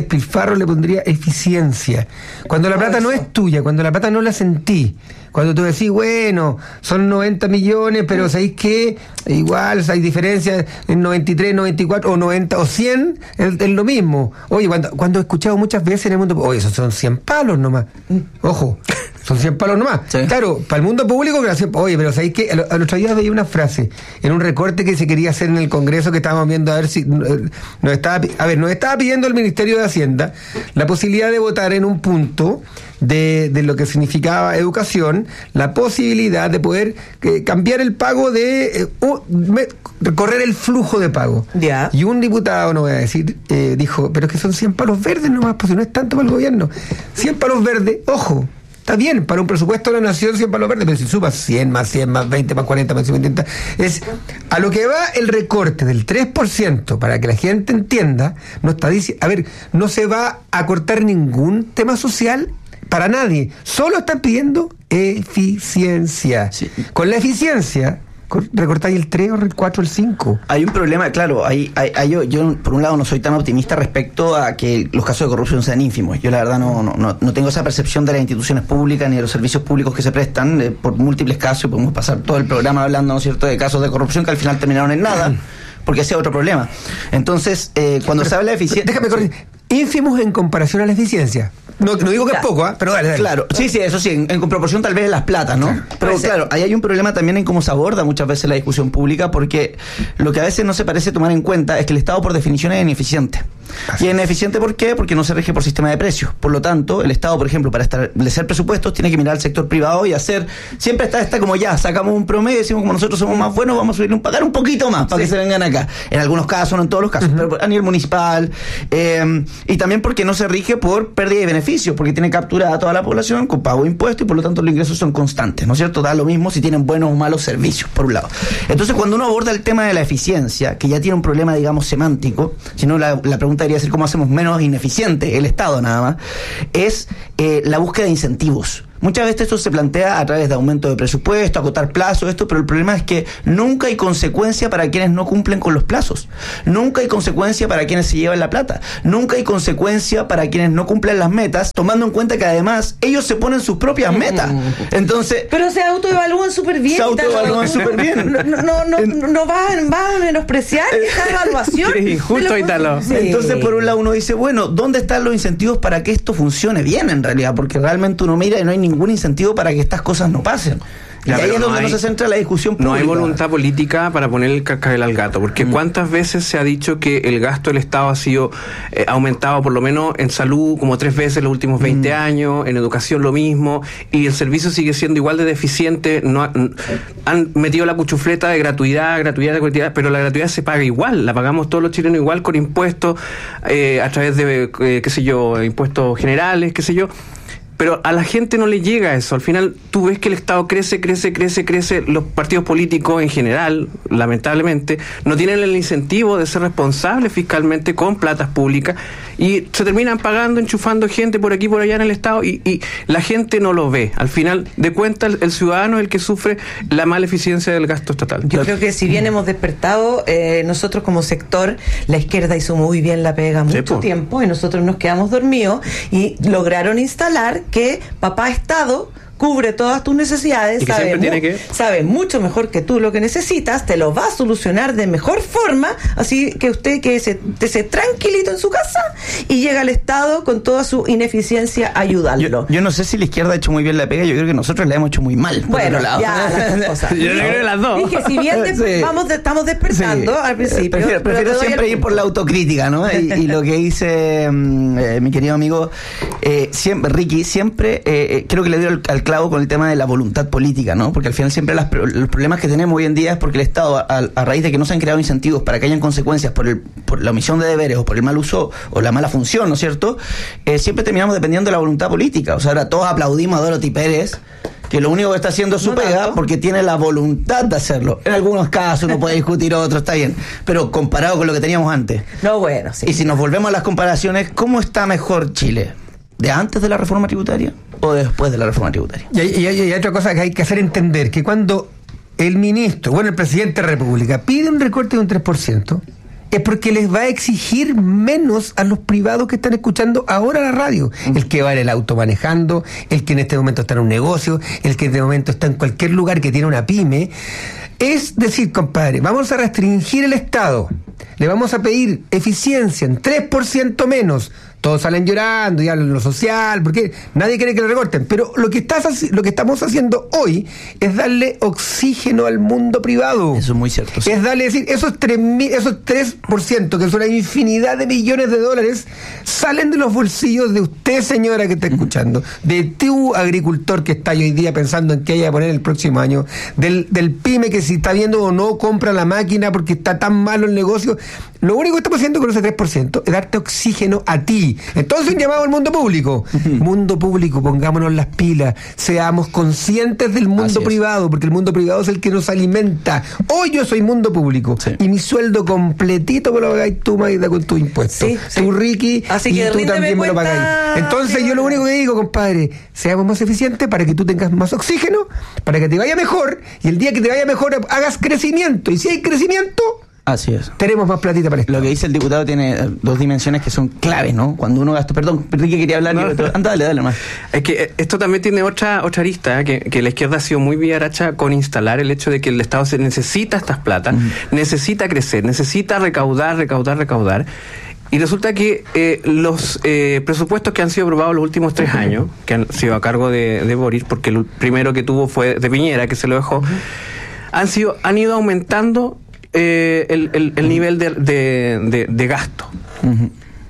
eficiencia. Cuando la plata no es tuya, cuando la plata no la sentí, cuando tú decís, bueno, son 90 millones, pero ¿sabéis qué? Igual hay diferencias en 93, 94 o 90 o 100, es lo mismo. Oye, cuando he escuchado muchas veces en el mundo, oye, esos son 100 palos nomás. Ojo, son 100 palos nomás. Sí. Claro, para el mundo público, oye, pero ¿sabéis qué? Al otro día veía una frase en un recorte que se quería hacer en el Congreso, que estábamos viendo a ver si nos estaba pidiendo el Ministerio de Hacienda la posibilidad de votar en un punto de lo que significaba educación, la posibilidad de poder cambiar el pago correr el flujo de pago. Yeah. Y un diputado, no voy a decir, dijo, pero es que son 100 palos verdes nomás, pues si no es tanto para el gobierno. 100 palos verdes, ojo, está bien, para un presupuesto de la nación 100 palos verdes, pero si sumas 100 más 100 más 20 más 40 más 50, es a lo que va el recorte del 3%, para que la gente entienda, no está diciendo, no se va a cortar ningún tema social para nadie, solo están pidiendo eficiencia. Sí. Con la eficiencia recortáis el 3 o el 4 o el 5. Hay un problema, claro, yo por un lado no soy tan optimista respecto a que los casos de corrupción sean ínfimos. Yo la verdad no tengo esa percepción de las instituciones públicas ni de los servicios públicos que se prestan por múltiples casos, y podemos pasar todo el programa hablando, ¿no es cierto?, de casos de corrupción que al final terminaron en nada, porque ese es otro problema. Entonces, cuando se habla de eficiencia... Déjame corregir, ínfimos en comparación a la eficiencia. No digo que es poco, pero dale. Claro, sí, eso sí, en proporción tal vez las platas, ¿no? Claro. Pero claro, ahí hay un problema también en cómo se aborda muchas veces la discusión pública, porque lo que a veces no se parece tomar en cuenta es que el Estado por definición es ineficiente. Y es ineficiente, ¿por qué? Porque no se rige por sistema de precios. Por lo tanto, el Estado, por ejemplo, para establecer presupuestos, tiene que mirar al sector privado y hacer, siempre está como ya, sacamos un promedio, decimos como nosotros somos más buenos, vamos a subirle pagar un poquito más para que se vengan acá. En algunos casos, no en todos los casos, pero a nivel municipal, y también porque no se rige por pérdida de beneficios, porque tiene capturada a toda la población con pago de impuestos y por lo tanto los ingresos son constantes, ¿no es cierto? Da lo mismo si tienen buenos o malos servicios, por un lado. Entonces, cuando uno aborda el tema de la eficiencia, que ya tiene un problema, digamos, semántico, sino la pregunta debería ser cómo hacemos menos ineficiente el Estado nada más, es la búsqueda de incentivos. Muchas veces esto se plantea a través de aumento de presupuesto, acotar plazos, pero el problema es que nunca hay consecuencia para quienes no cumplen con los plazos. Nunca hay consecuencia para quienes se llevan la plata. Nunca hay consecuencia para quienes no cumplen las metas, tomando en cuenta que además ellos se ponen sus propias metas. Entonces, pero se autoevalúan súper bien. Se autoevalúan súper bien. No van a menospreciar esta evaluación. Sí, justo ahí tal. Sí. Entonces, por un lado uno dice, bueno, ¿dónde están los incentivos para que esto funcione bien en realidad? Porque realmente uno mira y no hay ningún incentivo para que estas cosas no pasen. Ya, y ahí es donde no se centra la discusión pública. No hay voluntad política para poner el cascabel al gato, porque ¿cuántas veces se ha dicho que el gasto del Estado ha sido aumentado, por lo menos en salud, como 3 veces en los últimos 20 años, en educación lo mismo, y el servicio sigue siendo igual de deficiente? Han metido la cuchufleta de gratuidad, pero la gratuidad se paga igual, la pagamos todos los chilenos igual con impuestos, a través de, impuestos generales, pero a la gente no le llega eso. Al final tú ves que el Estado crece, los partidos políticos en general, lamentablemente, no tienen el incentivo de ser responsables fiscalmente con platas públicas y se terminan pagando, enchufando gente por aquí por allá en el Estado y la gente no lo ve. Al final de cuentas, el ciudadano es el que sufre la mala eficiencia del gasto estatal. Yo creo que si bien hemos despertado, nosotros como sector, la izquierda hizo muy bien la pega mucho tiempo y nosotros nos quedamos dormidos y lograron instalar que papá Estado cubre todas tus necesidades, sabe mucho mejor que tú lo que necesitas, te lo va a solucionar de mejor forma, así que usted quede tranquilito en su casa y llega al Estado con toda su ineficiencia a ayudarlo. Yo no sé si la izquierda ha hecho muy bien la pega, yo creo que nosotros la hemos hecho muy mal. Bueno, ya las cosas. Yo creo que las dos. Dije, si bien estamos despertando al principio. Prefiero siempre ir por la autocrítica, ¿no? y lo que dice mi querido amigo Ricky, siempre creo que le dio al clavo con el tema de la voluntad política, ¿no? Porque al final siempre los problemas que tenemos hoy en día es porque el Estado, a raíz de que no se han creado incentivos para que hayan consecuencias por la omisión de deberes o por el mal uso o la mala función, ¿no es cierto? Siempre terminamos dependiendo de la voluntad política. O sea, ahora todos aplaudimos a Dorothy Pérez, que lo único que está haciendo es su pega porque tiene la voluntad de hacerlo. En algunos casos uno puede discutir otros, está bien, pero comparado con lo que teníamos antes. No, bueno, sí. Y si nos volvemos a las comparaciones, ¿cómo está mejor Chile? ¿De antes de la reforma tributaria o después de la reforma tributaria? Y hay otra cosa que hay que hacer entender, que cuando el ministro, el presidente de la República pide un recorte de un 3%, es porque les va a exigir menos a los privados que están escuchando ahora la radio. El que va en el auto manejando, el que en este momento está en un negocio, el que en este momento está en cualquier lugar que tiene una pyme. Es decir, compadre, vamos a restringir el Estado, le vamos a pedir eficiencia en 3% menos. Todos salen llorando y hablan de lo social, porque nadie quiere que lo recorten. Pero lo que estamos haciendo hoy es darle oxígeno al mundo privado. Eso es muy cierto. Sí. Es darle, decir, esos 3%, que son una infinidad de millones de dólares, salen de los bolsillos de usted, señora, que está escuchando, de tu agricultor que está hoy día pensando en qué hay a poner el próximo año, del pyme que si está viendo o no compra la máquina porque está tan malo el negocio. Lo único que estamos haciendo con ese 3% es darte oxígeno a ti. Entonces un llamado al mundo público. Mundo público, pongámonos las pilas, seamos conscientes del mundo privado, porque el mundo privado es el que nos alimenta. Hoy yo soy mundo público y mi sueldo completito me lo pagáis tú, Maida, con tu impuesto. Tú, Ricky, así que y tú también me lo pagáis. Entonces yo lo único que digo, compadre, seamos más eficientes para que tú tengas más oxígeno, para que te vaya mejor, y el día que te vaya mejor hagas crecimiento. Y si hay crecimiento, así es. Tenemos más platita para esto. Lo que dice el diputado tiene dos dimensiones que son claves, ¿no? Cuando uno gasta... Perdón, Ricky quería hablar. Dale más. Es que esto también tiene otra arista, que la izquierda ha sido muy vivaracha con instalar el hecho de que el Estado se necesita estas platas, necesita crecer, necesita recaudar. Y resulta que los presupuestos que han sido aprobados los últimos 3 años, que han sido a cargo de Boric, porque el primero que tuvo fue de Piñera, que se lo dejó, han ido aumentando el nivel de gasto.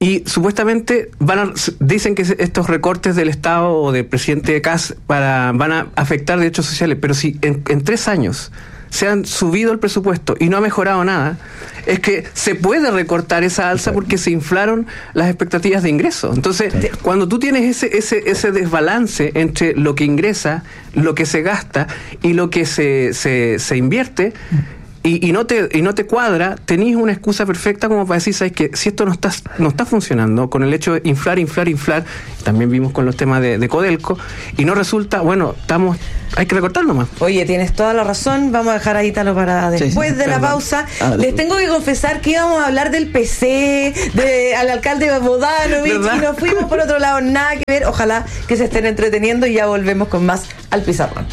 Y supuestamente dicen que estos recortes del Estado o del presidente Kast van a afectar derechos sociales, pero si en 3 años se han subido el presupuesto y no ha mejorado nada, es que se puede recortar esa alza porque se inflaron las expectativas de ingreso. Entonces, cuando tú tienes ese desbalance entre lo que ingresa, lo que se gasta y lo que se invierte, y no te cuadra, tenés una excusa perfecta como para decir, ¿sabes qué? Si esto no está funcionando, con el hecho de inflar, también vimos con los temas de Codelco, y no resulta, bueno, hay que recortar nomás. Oye, tienes toda la razón, vamos a dejar a Ítalo para después de la pausa. Les tengo que confesar que íbamos a hablar del PC, al alcalde Bodanovich, y nos fuimos por otro lado, nada que ver. Ojalá que se estén entreteniendo y ya volvemos con más al Pizarrón.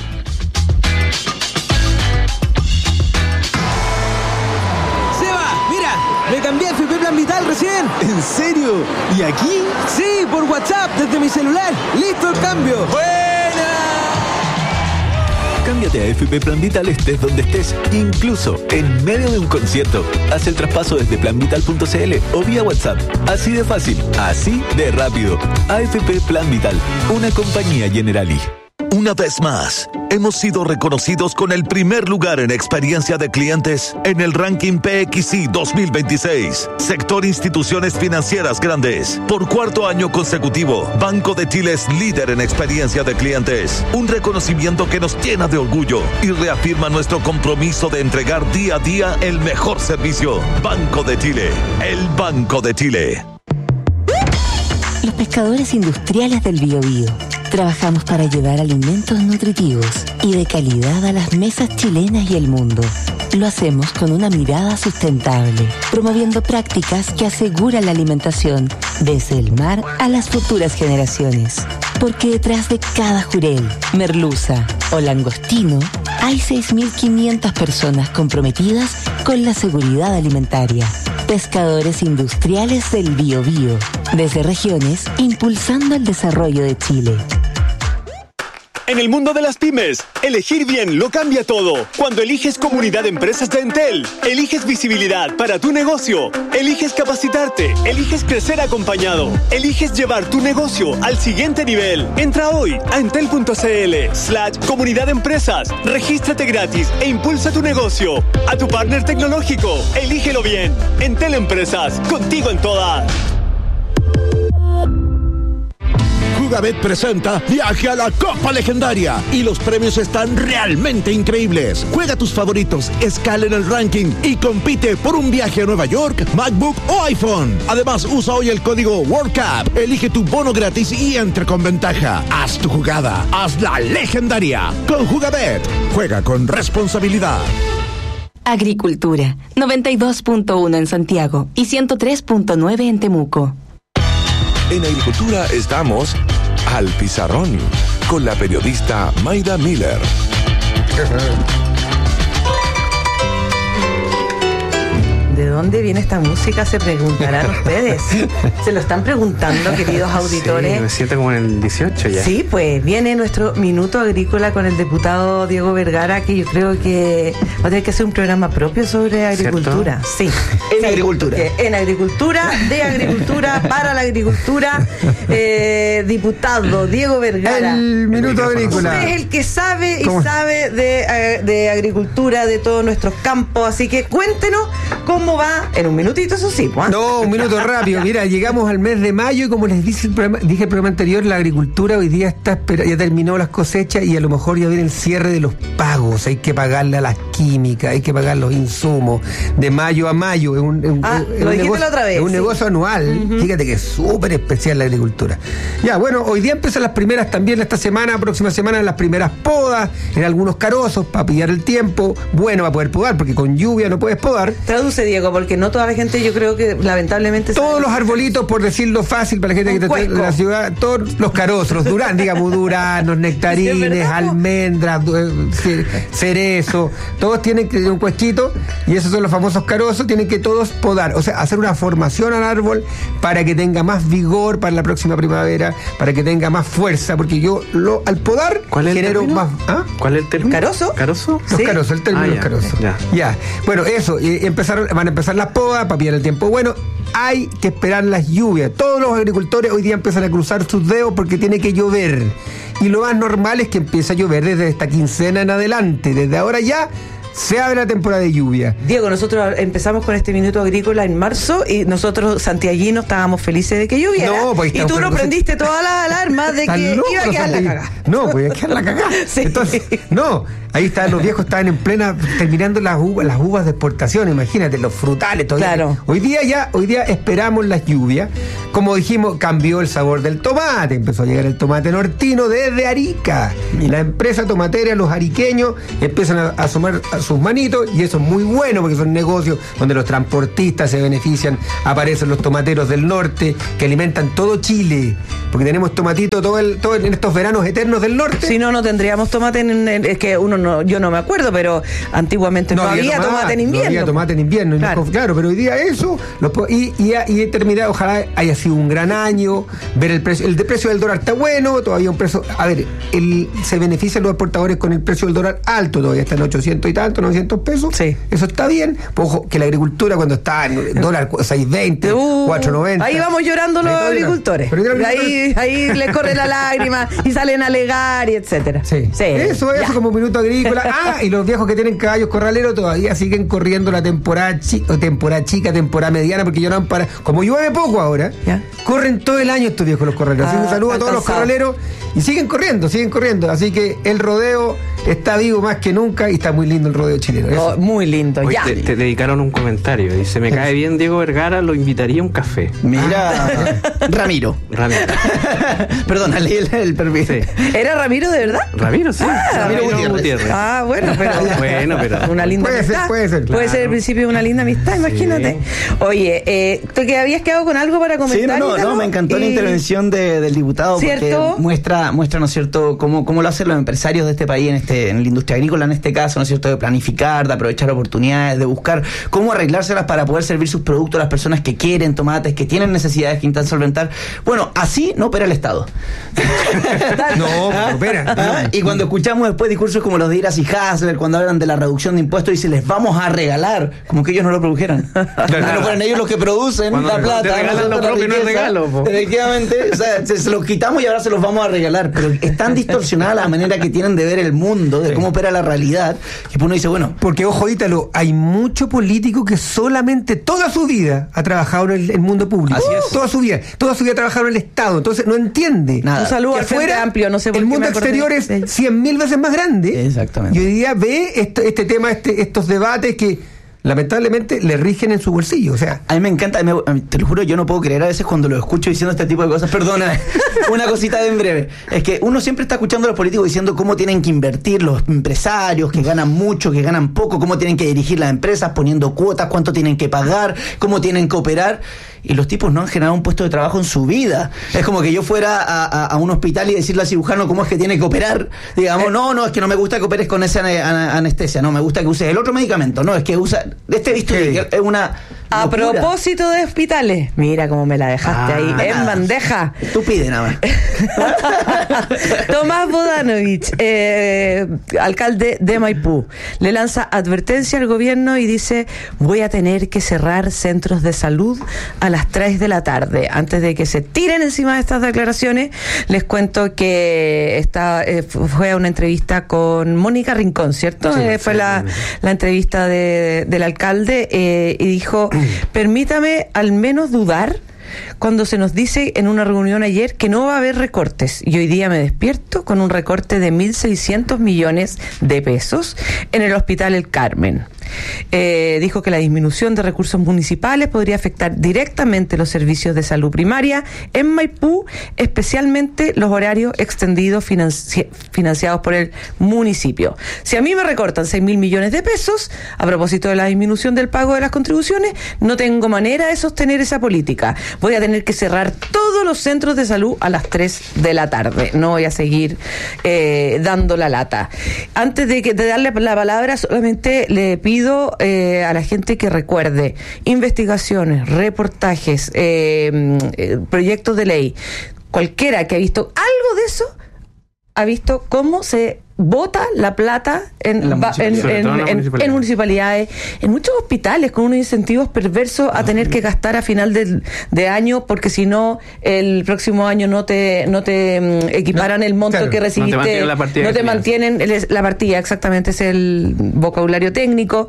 Me cambié a FP Plan Vital recién. ¿En serio? ¿Y aquí? Sí, por WhatsApp, desde mi celular. ¡Listo el cambio! ¡Buena! Cámbiate a FP Plan Vital estés donde estés, incluso en medio de un concierto. Haz el traspaso desde planvital.cl o vía WhatsApp. Así de fácil, así de rápido. AFP Plan Vital, una compañía Generali. Una vez más, hemos sido reconocidos con el primer lugar en experiencia de clientes en el ranking PXI 2026. Sector Instituciones Financieras Grandes. Por 4º año consecutivo, Banco de Chile es líder en experiencia de clientes. Un reconocimiento que nos llena de orgullo y reafirma nuestro compromiso de entregar día a día el mejor servicio. Banco de Chile, el Banco de Chile. Los pescadores industriales del Biobío. Trabajamos para llevar alimentos nutritivos y de calidad a las mesas chilenas y el mundo. Lo hacemos con una mirada sustentable, promoviendo prácticas que aseguran la alimentación desde el mar a las futuras generaciones. Porque detrás de cada jurel, merluza o langostino hay 6.500 personas comprometidas con la seguridad alimentaria. Pescadores industriales del Biobío, desde regiones impulsando el desarrollo de Chile. En el mundo de las pymes, elegir bien lo cambia todo. Cuando eliges Comunidad de Empresas de Entel, eliges visibilidad para tu negocio, eliges capacitarte, eliges crecer acompañado, eliges llevar tu negocio al siguiente nivel. Entra hoy a entel.cl/Comunidad de Empresas, regístrate gratis e impulsa tu negocio. A tu partner tecnológico, elígelo bien. Entel Empresas, contigo en todas. Jugabet presenta Viaje a la Copa Legendaria y los premios están realmente increíbles. Juega tus favoritos, escala en el ranking y compite por un viaje a Nueva York, MacBook o iPhone. Además, usa hoy el código WorldCup, elige tu bono gratis y entra con ventaja. Haz tu jugada, hazla legendaria. Con Jugabet, juega con responsabilidad. Agricultura, 92.1 en Santiago y 103.9 en Temuco. En Agricultura estamos al Pizarrón con la periodista Mayra Miller. ¿De dónde viene esta música? Se preguntarán ustedes. Se lo están preguntando, queridos auditores. Sí, me siento como en el 18 ya. Sí, pues viene nuestro Minuto Agrícola con el diputado Diego Vergara, que yo creo que va a tener que hacer un programa propio sobre agricultura. ¿Cierto? Sí. En agricultura. En agricultura, de agricultura, para la agricultura. Diputado Diego Vergara. El Minuto Agrícola. Usted es el que sabe y sabe de agricultura, de todos nuestros campos. Así que cuéntenos cómo va en un minutito, eso sí. No, un minuto rápido. Mira, llegamos al mes de mayo y como les dije el programa anterior, la agricultura hoy día ya terminó las cosechas y a lo mejor ya viene el cierre de los pagos. Hay que pagarle a las químicas, hay que pagar los insumos de mayo a mayo. Es un negocio anual. Fíjate que es súper especial la agricultura. Ya, bueno, hoy día empiezan las primeras también esta semana, próxima semana, las primeras podas en algunos carozos para pillar el tiempo. Bueno, va a poder podar porque con lluvia no puedes podar. Traduce, Diego, porque no toda la gente, yo creo que lamentablemente... Todos los arbolitos, por decirlo fácil para la gente que está de la ciudad, todos los carozos, los duranos, nectarines, almendras, cerezo, todos tienen que tener un cuesquito y esos son los famosos carozos, tienen que todos podar, o sea, hacer una formación al árbol para que tenga más vigor para la próxima primavera, para que tenga más fuerza, porque yo al podar genero más... ¿Ah? ¿Cuál es el término? ¿Carozo? ¿Carozo? Los carozos, el término es carozo. Ya. Bueno, eso, van a empezar las podas para pillar el tiempo bueno. hay que esperar las lluvias. Todos los agricultores hoy día empiezan a cruzar sus dedos porque tiene que llover. Y lo más normal es que empiece a llover desde esta quincena en adelante. Desde ahora ya se abre la temporada de lluvia. Diego, nosotros empezamos con este minuto agrícola en marzo y nosotros, santiaguinos, estábamos felices de que lloviera. No, pues, y tú nos prendiste todas las alarmas de que iba a quedar la cagada. No, pues iba a quedar la cagada. Sí. Entonces, no, ahí estaban los viejos, estaban en plena, terminando las uvas de exportación, imagínate, los frutales, todo. Claro. Hoy día esperamos las lluvias. Como dijimos, cambió el sabor del tomate, empezó a llegar el tomate nortino desde Arica. La empresa tomatera, los ariqueños, empiezan a asomar sus manitos, y eso es muy bueno porque son negocios donde los transportistas se benefician. Aparecen los tomateros del norte que alimentan todo Chile, porque tenemos tomatito todo en estos veranos eternos del norte. Si no tendríamos tomate es que yo no me acuerdo, pero antiguamente no había tomate en invierno. No había tomate en invierno, claro, pero hoy día eso y terminar, ojalá haya sido un gran año, ver el precio del dólar está bueno, todavía un precio, a ver, se benefician los exportadores con el precio del dólar alto, todavía está en 800 y tanto, 900 pesos, sí. Eso está bien. Ojo, que la agricultura cuando está en dólar 6.20, 4.90. Ahí vamos llorando los agricultores. Ahí les corre la lágrima y salen a alegar y etcétera. Sí. Eso como minuto agrícola. Y los viejos que tienen caballos corraleros todavía siguen corriendo la temporada chica, temporada mediana, porque lloran para. Como llueve poco ahora, corren todo el año estos viejos los corraleros. Así que un saludo a todos los corraleros y siguen corriendo. Así que el rodeo está vivo más que nunca y está muy lindo el rodeo chileno. Muy lindo. Oye, te dedicaron un comentario. Dice: me cae bien Diego Vergara, lo invitaría a un café. Mira, Ramiro. Perdona, leí el perfil. Sí. ¿Era Ramiro de verdad? Ramiro, sí. Ramiro Gutiérrez. Bueno, pero una linda amistad. Puede ser el principio de una linda amistad, imagínate. Sí. Oye, ¿tú que habías quedado con algo para comentar? Sí, no, me encantó la intervención del diputado, ¿cierto? Porque muestra, ¿no es cierto?, cómo lo hacen los empresarios de este país en la industria agrícola, en este caso, ¿no es cierto?, de planificar, de aprovechar oportunidades, de buscar cómo arreglárselas para poder servir sus productos a las personas que quieren tomates, que tienen necesidades que intentan solventar. Bueno, así no opera el Estado. No opera. Y cuando escuchamos después discursos como los de Iras y Hasler, cuando hablan de la reducción de impuestos, dicen, les vamos a regalar, como que ellos no lo produjeran. No fueran ellos los que producen cuando la plata. Te regalan lo propio, no es regalo. Efectivamente, o sea, se los quitamos y ahora se los vamos a regalar. Pero es tan distorsionada la manera que tienen de ver el mundo, de cómo opera la realidad, que uno dice, bueno. Porque, ojo, Ítalo, hay mucho político que solamente toda su vida ha trabajado en el mundo público. Así es. Toda su vida ha trabajado en el Estado. Entonces no entiende. Nada. Un saludo al Frente Amplio, no sé por el qué mundo exterior es 100.000 veces más grande. Exactamente. Y hoy día ve este tema, estos debates que lamentablemente le rigen en su bolsillo. O sea, a mí me encanta, te lo juro, yo no puedo creer a veces cuando lo escucho diciendo este tipo de cosas. Perdona, una cosita de en breve. Es que uno siempre está escuchando a los políticos diciendo cómo tienen que invertir los empresarios, que ganan mucho, que ganan poco, cómo tienen que dirigir las empresas, poniendo cuotas, cuánto tienen que pagar, cómo tienen que operar. Y los tipos no han generado un puesto de trabajo en su vida. Es como que yo fuera a un hospital y decirle al cirujano cómo es que tiene que operar. Digamos, no, es que no me gusta que operes con esa anestesia, no, me gusta que uses el otro medicamento, no, es que usa bisturí, es una a locura. Propósito de hospitales, mira cómo me la dejaste ahí, en bandeja. Tú pide nada más. Tomás Bodanovich, alcalde de Maipú, le lanza advertencia al gobierno y dice: voy a tener que cerrar centros de salud a las 3 de la tarde. Antes de que se tiren encima de estas declaraciones, les cuento que fue a una entrevista con Mónica Rincón, ¿cierto? Fue la entrevista del alcalde y dijo: permítame al menos dudar cuando se nos dice en una reunión ayer que no va a haber recortes, y hoy día me despierto con un recorte de 1.600 millones de pesos en el Hospital El Carmen. Dijo que la disminución de recursos municipales podría afectar directamente los servicios de salud primaria en Maipú, especialmente los horarios extendidos financiados por el municipio. Si a mí me recortan 6.000 millones de pesos a propósito de la disminución del pago de las contribuciones, no tengo manera de sostener esa política. Voy a tener que cerrar todos los centros de salud a las 3 de la tarde. No voy a seguir dando la lata. Antes de darle la palabra, solamente le pido a la gente que recuerde investigaciones, reportajes, proyectos de ley. Cualquiera que ha visto algo de eso ha visto cómo se bota la plata en municipalidades, en muchos hospitales, con unos incentivos perversos a tener que gastar a final de año, porque si no, el próximo año no te equiparan el monto que recibiste, no te mantienen la partida, exactamente, es el vocabulario técnico.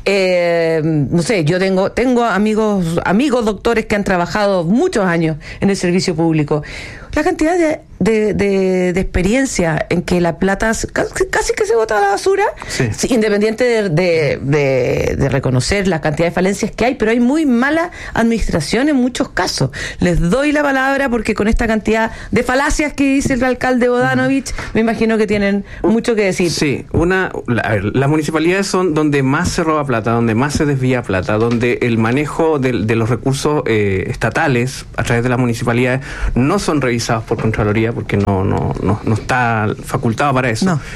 No sé, yo tengo amigos doctores que han trabajado muchos años en el servicio público. La cantidad de experiencia en que la plata casi que se bota a la basura, sí, independiente de reconocer la cantidad de falencias que hay, pero hay muy mala administración en muchos casos. Les doy la palabra porque con esta cantidad de falacias que dice el alcalde Bodanovich, me imagino que tienen mucho que decir. Sí, las municipalidades son donde más se roba plata, donde más se desvía plata, donde el manejo de los recursos estatales a través de las municipalidades no son revisados por Contraloría, porque no está facultado para eso. No.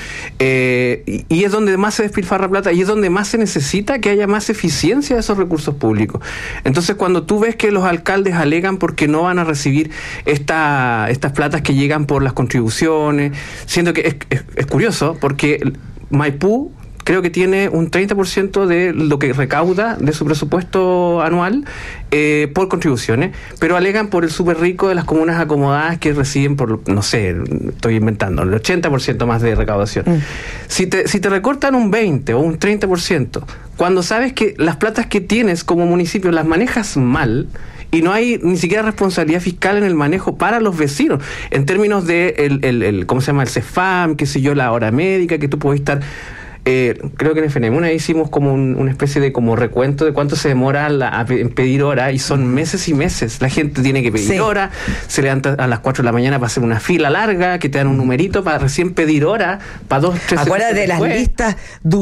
Y es donde más se despilfarra plata y es donde más se necesita que haya más eficiencia de esos recursos públicos. Entonces, cuando tú ves que los alcaldes alegan porque no van a recibir estas platas que llegan por las contribuciones, siento que es curioso, porque Maipú creo que tiene un 30% de lo que recauda de su presupuesto anual por contribuciones, pero alegan por el súper rico de las comunas acomodadas que reciben por, no sé, estoy inventando, el 80% más de recaudación. Si te recortan un 20 o un 30%, cuando sabes que las platas que tienes como municipio las manejas mal, y no hay ni siquiera responsabilidad fiscal en el manejo para los vecinos, en términos de ¿cómo se llama? El CEFAM, qué sé yo, la hora médica, que tú puedes estar... creo que en FNM hicimos como una especie de como recuento de cuánto se demora en pedir hora, y son meses y meses. La gente tiene que pedir hora, se levanta a las 4 de la mañana para hacer una fila larga, que te dan un numerito para recién pedir hora, para 2, 3 Acuérdate de las listas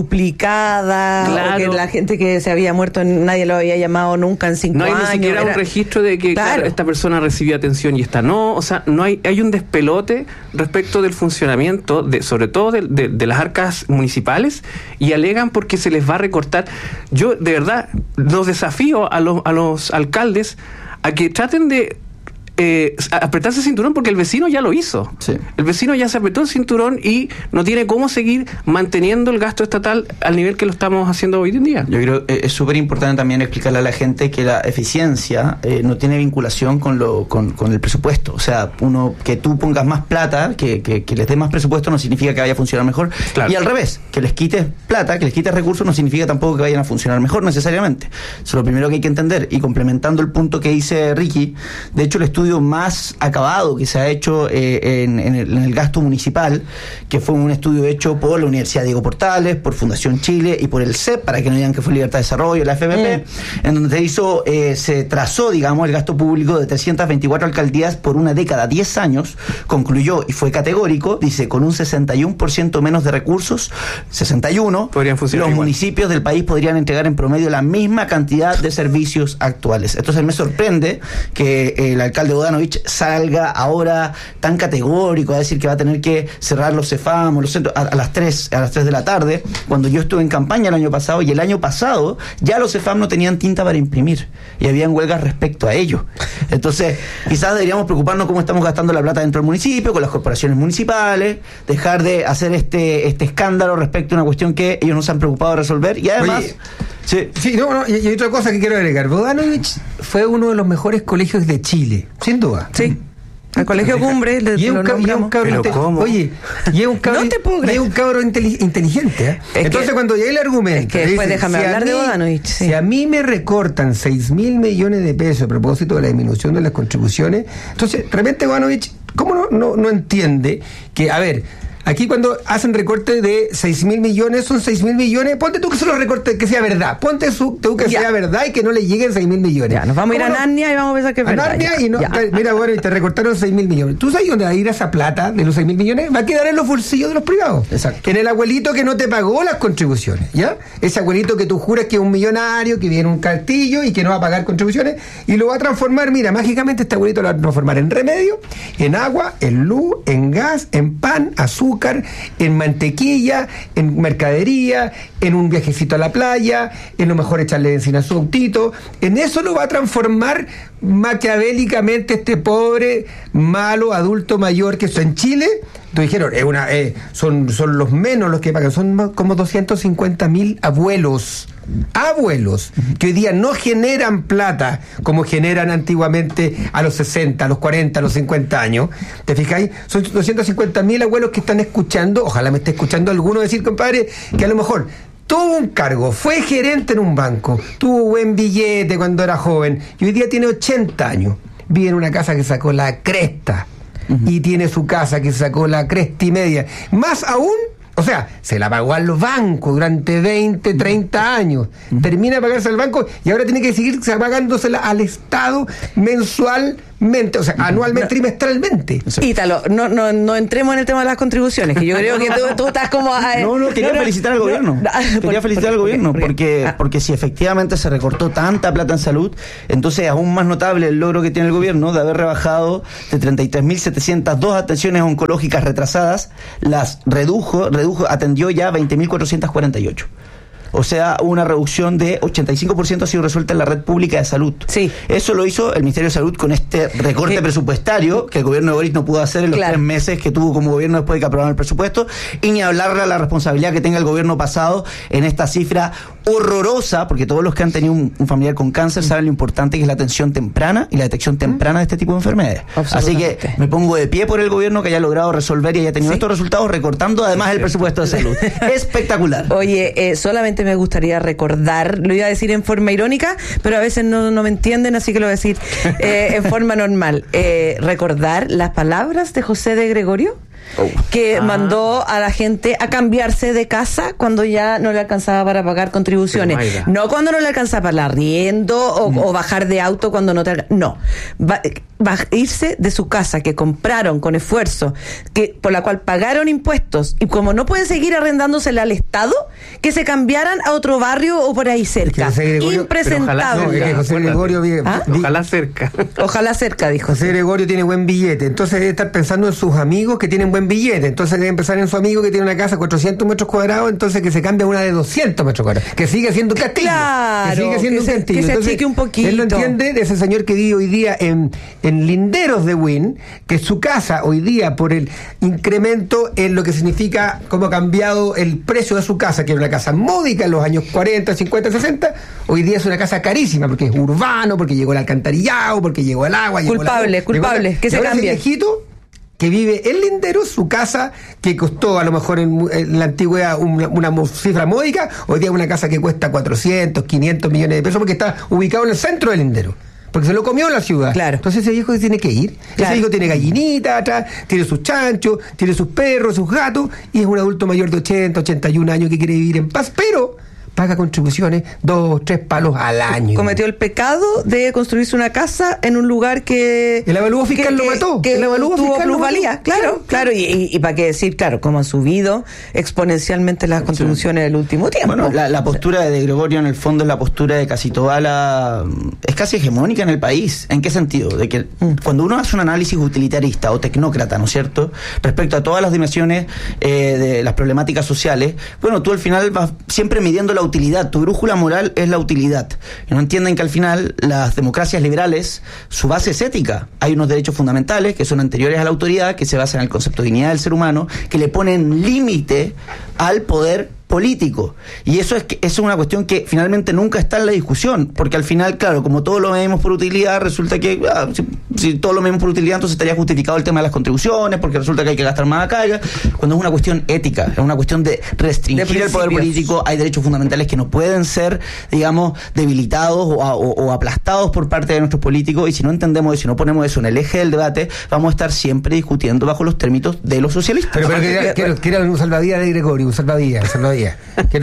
duplicadas, claro, o que la gente que se había muerto nadie lo había llamado nunca en 5 años. No hay ni siquiera un registro de que claro, esta persona recibió atención y esta no. O sea, no hay un despelote respecto del funcionamiento, sobre todo de las arcas municipales, y alegan porque se les va a recortar. Yo de verdad los desafío a los alcaldes a que traten de apretarse el cinturón, porque el vecino ya lo hizo. Sí. El vecino ya se apretó el cinturón y no tiene cómo seguir manteniendo el gasto estatal al nivel que lo estamos haciendo hoy en día. Yo creo que es súper importante también explicarle a la gente que la eficiencia no tiene vinculación con el presupuesto. O sea, que tú pongas más plata, que les dé más presupuesto, no significa que vaya a funcionar mejor. Claro. Y al revés, que les quites plata, que les quites recursos, no significa tampoco que vayan a funcionar mejor necesariamente. Eso es lo primero que hay que entender. Y complementando el punto que dice Ricky, de hecho el estudio más acabado que se ha hecho en el gasto municipal, que fue un estudio hecho por la Universidad Diego Portales, por Fundación Chile y por el CEP, para que no digan que fue Libertad de Desarrollo, la FMP, en donde se trazó, digamos, el gasto público de 324 alcaldías por una década, 10 años, concluyó y fue categórico, dice, con un 61% menos de recursos, 61, los igual. Municipios del país podrían entregar en promedio la misma cantidad de servicios actuales. Entonces me sorprende que el alcalde Bodanovich salga ahora tan categórico a decir que va a tener que cerrar los CEFAM o los centros a las 3 de la tarde, cuando yo estuve en campaña el año pasado, y el año pasado ya los CEFAM no tenían tinta para imprimir y habían huelgas respecto a ello. Entonces quizás deberíamos preocuparnos cómo estamos gastando la plata dentro del municipio, con las corporaciones municipales, dejar de hacer este escándalo respecto a una cuestión que ellos no se han preocupado de resolver. Y además... Oye, y hay otra cosa que quiero agregar. Bodanovich fue uno de los mejores colegios de Chile, sin duda. Sí. El Colegio Cumbre y es un cabro inteligente. Entonces, cuando llegue el argumento, que después déjame hablar de Bodanovich. Sí. Si a mí me recortan 6.000 millones de pesos a propósito de la disminución de las contribuciones, entonces, de repente Bodanovich, ¿cómo no entiende que, a ver, aquí cuando hacen recorte de 6.000 millones, son 6.000 millones, ponte tú que son los recortes, que sea verdad, ponte tú que sea verdad y que no le lleguen 6.000 millones. Ya, nos vamos a ir a Narnia y vamos a pensar que es verdad. Narnia y no, mira, bueno, y te recortaron 6.000 millones. ¿Tú sabes dónde va a ir esa plata de los 6.000 millones? Va a quedar en los bolsillos de los privados. Exacto. En el abuelito que no te pagó las contribuciones, ¿ya? Ese abuelito que tú juras que es un millonario, que viene un castillo y que no va a pagar contribuciones, y lo va a transformar, mira, mágicamente este abuelito lo va a transformar en remedio, en agua, en luz, en gas, en pan, azúcar, en mantequilla, en mercadería, en un viajecito a la playa, en lo mejor echarle benzina a su autito. En eso lo va a transformar maquiavélicamente este pobre, malo, adulto mayor que está en Chile, Tú dijeron, son los menos los que pagan, son como 250.000 abuelos que hoy día no generan plata como generan antiguamente a los 60, a los 40, a los 50 años. ¿Te fijáis? Son 250.000 abuelos que están escuchando, ojalá me esté escuchando alguno decir, compadre, que a lo mejor tuvo un cargo, fue gerente en un banco, tuvo buen billete cuando era joven y hoy día tiene 80 años, vive en una casa que sacó la cresta y tiene su casa que sacó la cresta y media. Más aún, o sea, se la pagó al banco durante 20, 30 años. Termina de pagarse al banco y ahora tiene que seguir pagándosela al Estado mensualmente, o sea, anualmente, trimestralmente. Ítalo, no entremos en el tema de las contribuciones, que yo creo que tú estás como... quería felicitar al gobierno. Quería felicitar al gobierno porque si efectivamente se recortó tanta plata en salud, entonces es aún más notable el logro que tiene el gobierno de haber rebajado de 33.702 atenciones oncológicas retrasadas, las atendió ya 20.448. O sea, una reducción de 85% ha sido resuelta en la red pública de salud. Sí. Eso lo hizo el Ministerio de Salud con este recorte presupuestario que el gobierno de Boric no pudo hacer en los 3 meses que tuvo como gobierno después de que aprobaron el presupuesto, y ni hablarle a la responsabilidad que tenga el gobierno pasado en esta cifra horrorosa, porque todos los que han tenido un familiar con cáncer saben lo importante que es la atención temprana y la detección temprana de este tipo de enfermedades. Así que me pongo de pie por el gobierno que haya logrado resolver y haya tenido estos resultados recortando además el presupuesto de salud. Espectacular. Oye, solamente me gustaría recordar, lo iba a decir en forma irónica, pero a veces no me entienden, así que lo voy a decir en forma normal. Recordar las palabras de José de Gregorio, que mandó a la gente a cambiarse de casa cuando ya no le alcanzaba para pagar contribuciones. No cuando no le alcanzaba para el arriendo o bajar de auto cuando no te... No. Va a irse de su casa que compraron con esfuerzo, por la cual pagaron impuestos, y como no pueden seguir arrendándosela al Estado, que se cambiaran a otro barrio o por ahí cerca. Impresentable. Ojalá cerca. Ojalá cerca, dijo. José Gregorio tiene buen billete, entonces debe estar pensando en sus amigos que tienen buen billete, entonces debe empezar en su amigo que tiene una casa de 400 metros cuadrados, entonces que se cambie a una de 200 metros cuadrados, que sigue siendo un castillo. Claro, que sigue siendo un castillo. Que se achique un poquito. Él lo entiende de ese señor que vive hoy día en Linderos de Wynn, que su casa hoy día, por el incremento en lo que significa cómo ha cambiado el precio de su casa, que era una casa módica en los años 40, 50, 60, hoy día es una casa carísima, porque es urbano, porque llegó el alcantarillado, porque llegó el agua. Culpable, que se cambie. Ese viejito que vive en Linderos, su casa que costó a lo mejor en la antigüedad una cifra módica, hoy día es una casa que cuesta 400, 500 millones de pesos, porque está ubicado en el centro de Linderos. Porque se lo comió la ciudad. Claro. Entonces ese viejo tiene que ir. Ese viejo tiene gallinitas atrás, tiene sus chanchos, tiene sus perros, sus gatos, y es un adulto mayor de 80, 81 años que quiere vivir en paz, pero paga contribuciones 2, 3 palos al año. Cometió el pecado de construirse una casa en un lugar que... El avalúo fiscal lo mató. Que el avalúo fiscal plusvalía. Claro. Y para qué decir, claro, cómo han subido exponencialmente las contribuciones del último tiempo. Bueno, la postura de Gregorio en el fondo es la postura de casi toda es casi hegemónica en el país. ¿En qué sentido? De que cuando uno hace un análisis utilitarista o tecnócrata, ¿no es cierto?, respecto a todas las dimensiones de las problemáticas sociales, bueno, tú al final vas siempre midiendo la utilidad, tu brújula moral es la utilidad. Y no entienden que al final las democracias liberales, su base es ética. Hay unos derechos fundamentales que son anteriores a la autoridad, que se basan en el concepto de dignidad del ser humano, que le ponen límite al poder político. Y eso es una cuestión que finalmente nunca está en la discusión, porque al final, claro, como todo lo medimos por utilidad, resulta que si todo lo medimos por utilidad, entonces estaría justificado el tema de las contribuciones, porque resulta que hay que gastar más acá, cuando es una cuestión ética, es una cuestión de restringir el poder político. Hay derechos fundamentales que no pueden ser, digamos, debilitados o aplastados por parte de nuestros políticos, y si no entendemos eso, si no ponemos eso en el eje del debate, vamos a estar siempre discutiendo bajo los términos de los socialistas. Pero que era un salvavidas de Gregorio, un salvavidas. Se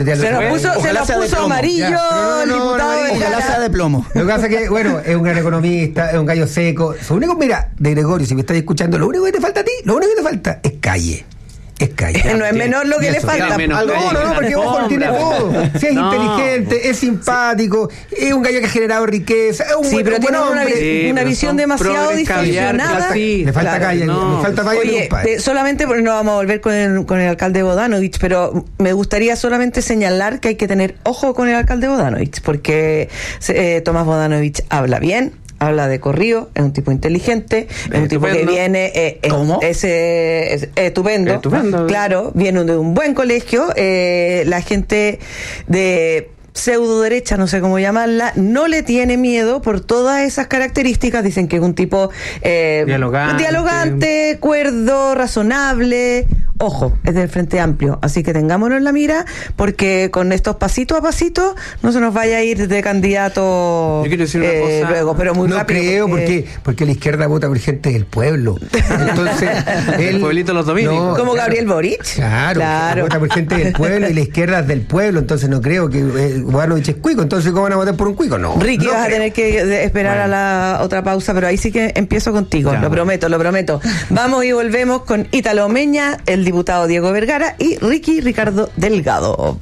nos puso amarillo el diputado. Ojalá sea de plomo. Lo que pasa es que, bueno, es un gran economista, es un gallo seco. Lo único, mira, de Gregorio, si me estás escuchando, lo único que te falta a ti, lo único que te falta es calle. Es calle. No es menor lo que le falta. No, porque ojo, lo tiene todo. Si es inteligente, es simpático, es un gallo que ha generado riqueza, es un pero tiene una visión demasiado distorsionada. Le falta calle, le falta calle. Oye, solamente porque no vamos a volver con el alcalde Bodanovich, pero me gustaría solamente señalar que hay que tener ojo con el alcalde Bodanovich, porque Tomás Bodanovich habla bien, habla de corrido, es un tipo inteligente, es un tipo que viene ¿Cómo? Es estupendo, claro, viene de un buen colegio, la gente de pseudo derecha, no sé cómo llamarla, no le tiene miedo por todas esas características. Dicen que es un tipo dialogante, cuerdo, razonable. Ojo, es del Frente Amplio, así que tengámonos en la mira, porque con estos pasitos a pasitos no se nos vaya a ir de candidato. Yo quiero decir una cosa, luego, pero muy no rápido. No creo, porque la izquierda vota por gente del pueblo. Entonces, el pueblito los dominicos. Como Gabriel Boric. Claro. Vota por gente del pueblo y la izquierda es del pueblo, entonces no creo que Guadalupe es cuico, entonces ¿cómo van a votar por un cuico? No. Ricky, no vas a tener que esperar a la otra pausa, pero ahí sí que empiezo contigo, lo prometo. Vamos y volvemos con Ítalo Meña, el diputado Diego Vergara y Ricardo Delgado.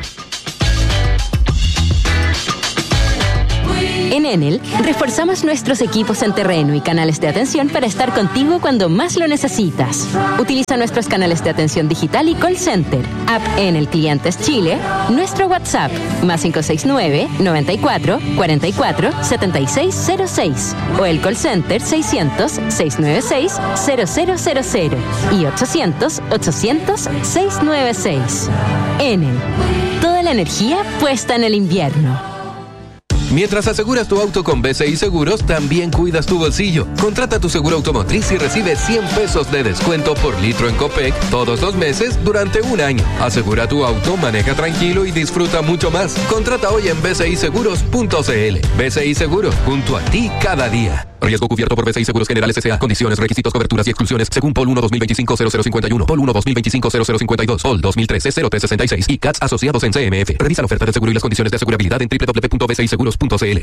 En Enel, reforzamos nuestros equipos en terreno y canales de atención para estar contigo cuando más lo necesitas. Utiliza nuestros canales de atención digital y call center, app Enel Clientes Chile, nuestro WhatsApp, +569 94 44 7606 o el call center 600 696 0000 y 800 800 696. Enel, toda la energía puesta en el invierno. Mientras aseguras tu auto con BCI Seguros, también cuidas tu bolsillo. Contrata tu seguro automotriz y recibe 100 pesos de descuento por litro en Copec todos los meses durante un año. Asegura tu auto, maneja tranquilo y disfruta mucho más. Contrata hoy en bciseguros.cl. BCI Seguros, junto a ti cada día. Riesgo cubierto por BCI Seguros Generales S.A. Condiciones, requisitos, coberturas y exclusiones según POL 1 2025-0051, POL 1 2025-0052, POL 2013-0366 y CATS asociados en CMF. Revisa la oferta de seguro y las condiciones de asegurabilidad en www.bciseguros.cl.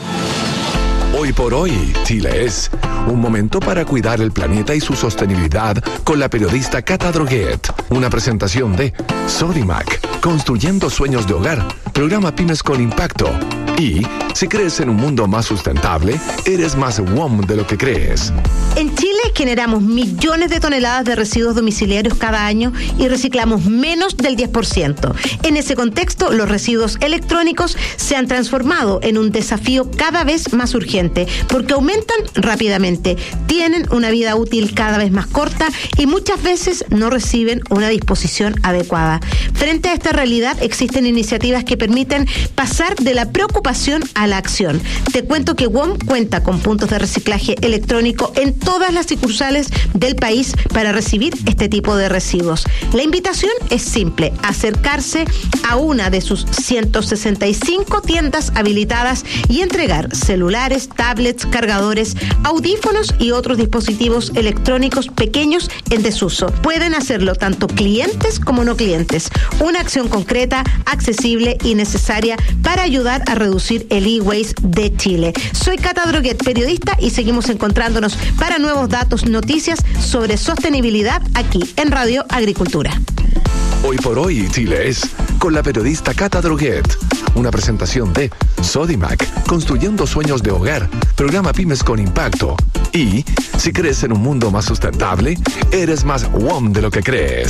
Hoy por hoy, Chile es un momento para cuidar el planeta y su sostenibilidad con la periodista Cata Droguet. Una presentación de Sodimac, construyendo sueños de hogar, programa Pymes con Impacto. Y si crees en un mundo más sustentable, eres más WOM de lo que crees. En Chile generamos millones de toneladas de residuos domiciliarios cada año y reciclamos menos del 10%. En ese contexto, los residuos electrónicos se han transformado en un desafío cada vez más urgente porque aumentan rápidamente, tienen una vida útil cada vez más corta y muchas veces no reciben una disposición adecuada. Frente a esta realidad, existen iniciativas que permiten pasar de la preocupación a la acción. Te cuento que WOM cuenta con puntos de reciclaje electrónico en todas las sucursales del país para recibir este tipo de residuos. La invitación es simple: acercarse a una de sus 165 tiendas habilitadas y entregar celulares, tablets, cargadores, audífonos y otros dispositivos electrónicos pequeños en desuso. Pueden hacerlo tanto clientes como no clientes. Una acción concreta, accesible y necesaria para ayudar a reducir el e-waste de Chile. Soy Cata Droguet, periodista, y seguimos encontrándonos para nuevos datos, noticias sobre sostenibilidad aquí en Radio Agricultura. Hoy por hoy, Chile es con la periodista Cata Droguet. Una presentación de Sodimac, construyendo sueños de hogar, programa Pymes con Impacto. Y si crees en un mundo más sustentable, eres más WOM de lo que crees.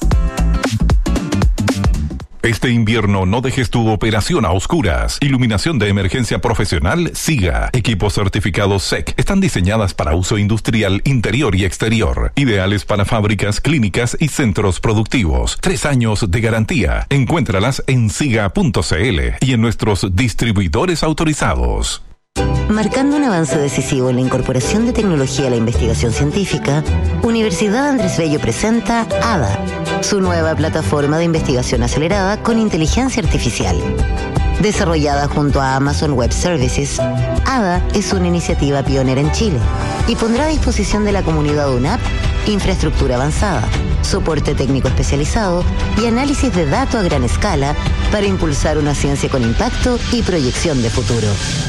Este invierno no dejes tu operación a oscuras. Iluminación de emergencia profesional SIGA. Equipos certificados SEC. Están diseñadas para uso industrial interior y exterior. Ideales para fábricas, clínicas y centros productivos. 3 años de garantía. Encuéntralas en siga.cl y en nuestros distribuidores autorizados. Marcando un avance decisivo en la incorporación de tecnología a la investigación científica, Universidad Andrés Bello presenta ADA, su nueva plataforma de investigación acelerada con inteligencia artificial. Desarrollada junto a Amazon Web Services, ADA es una iniciativa pionera en Chile y pondrá a disposición de la comunidad UNAP infraestructura avanzada, soporte técnico especializado y análisis de datos a gran escala para impulsar una ciencia con impacto y proyección de futuro.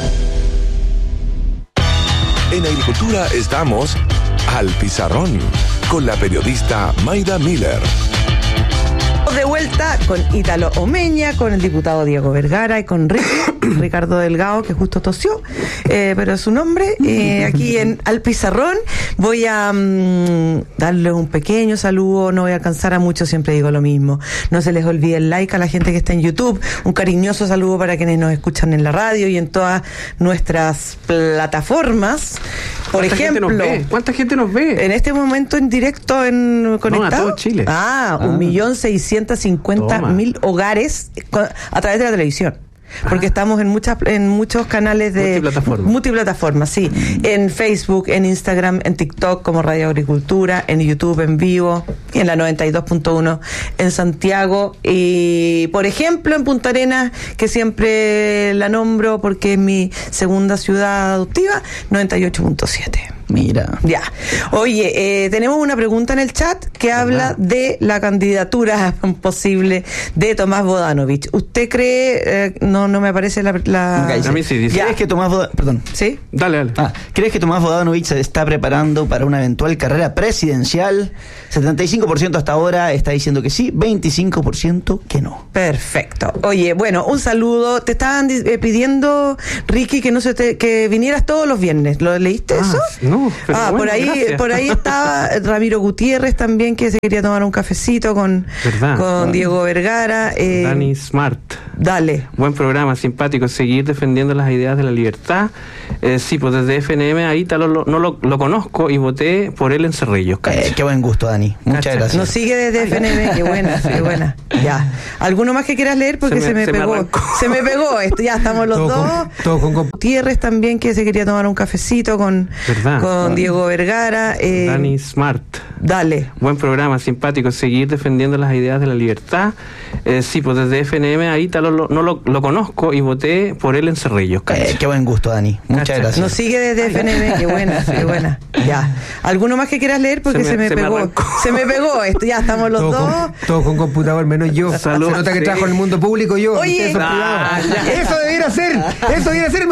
En Agricultura estamos al pizarrón con la periodista Mayda Miller. Estamos de vuelta con Ítalo Omeña, con el diputado Diego Vergara y con Ricardo Delgado, que justo tosió, pero es su nombre. Aquí en Al Pizarrón voy a darles un pequeño saludo, no voy a alcanzar a muchos, siempre digo lo mismo. No se les olvide el like a la gente que está en YouTube, un cariñoso saludo para quienes nos escuchan en la radio y en todas nuestras plataformas. Por ejemplo, ¿cuánta gente nos ve? En este momento en directo en Conectado. No, a todo Chile. 1.650.000 hogares a través de la televisión. Porque estamos en muchos canales de multiplataformas, sí. En Facebook, en Instagram, en TikTok como Radio Agricultura, en YouTube en vivo, en la 92.1 en Santiago y, por ejemplo, en Punta Arenas, que siempre la nombro porque es mi segunda ciudad adoptiva, 98.7. Mira. Ya. Oye, tenemos una pregunta en el chat que habla de la candidatura posible de Tomás Bodanovich. ¿Usted cree, no me aparece la a mí sí dice. ¿Crees que Tomás Perdón. ¿Sí? Dale. ¿Crees que Tomás Bodanovich se está preparando para una eventual carrera presidencial? 75% hasta ahora está diciendo que sí, 25% que no. Perfecto. Oye, bueno, un saludo. Te estaban pidiendo, Ricky, que vinieras todos los viernes. ¿Lo leíste eso? No. Pero bueno, por ahí estaba Ramiro Gutiérrez también, que se quería tomar un cafecito con Diego Vergara. Dani Smart. Dale. Buen programa, simpático, seguir defendiendo las ideas de la libertad. Sí, pues desde FNM ahí no lo conozco y voté por él en Cerrillos. Qué buen gusto, Dani. Muchas gracias. Nos sigue desde FNM, qué buena. Ya. ¿Alguno más que quieras leer? Porque se me pegó. Se me pegó esto, ya estamos los dos. Todo con Gutiérrez también, que se quería tomar un cafecito con Diego Vergara. Dani Smart. Dale. Buen programa, simpático, seguir defendiendo las ideas de la libertad. Sí, pues desde FNM ahí no lo conozco y voté por él en Cerrillos. Qué buen gusto, Dani. Muchas gracias. Nos sigue desde FNM, qué buena. Ya. ¿Alguno más que quieras leer? Porque se me pegó. Se me pegó esto, ya estamos los dos. Todos con computador, menos yo. Salud. Se nota que trabajo en el mundo público yo. Oye, eso debiera ser.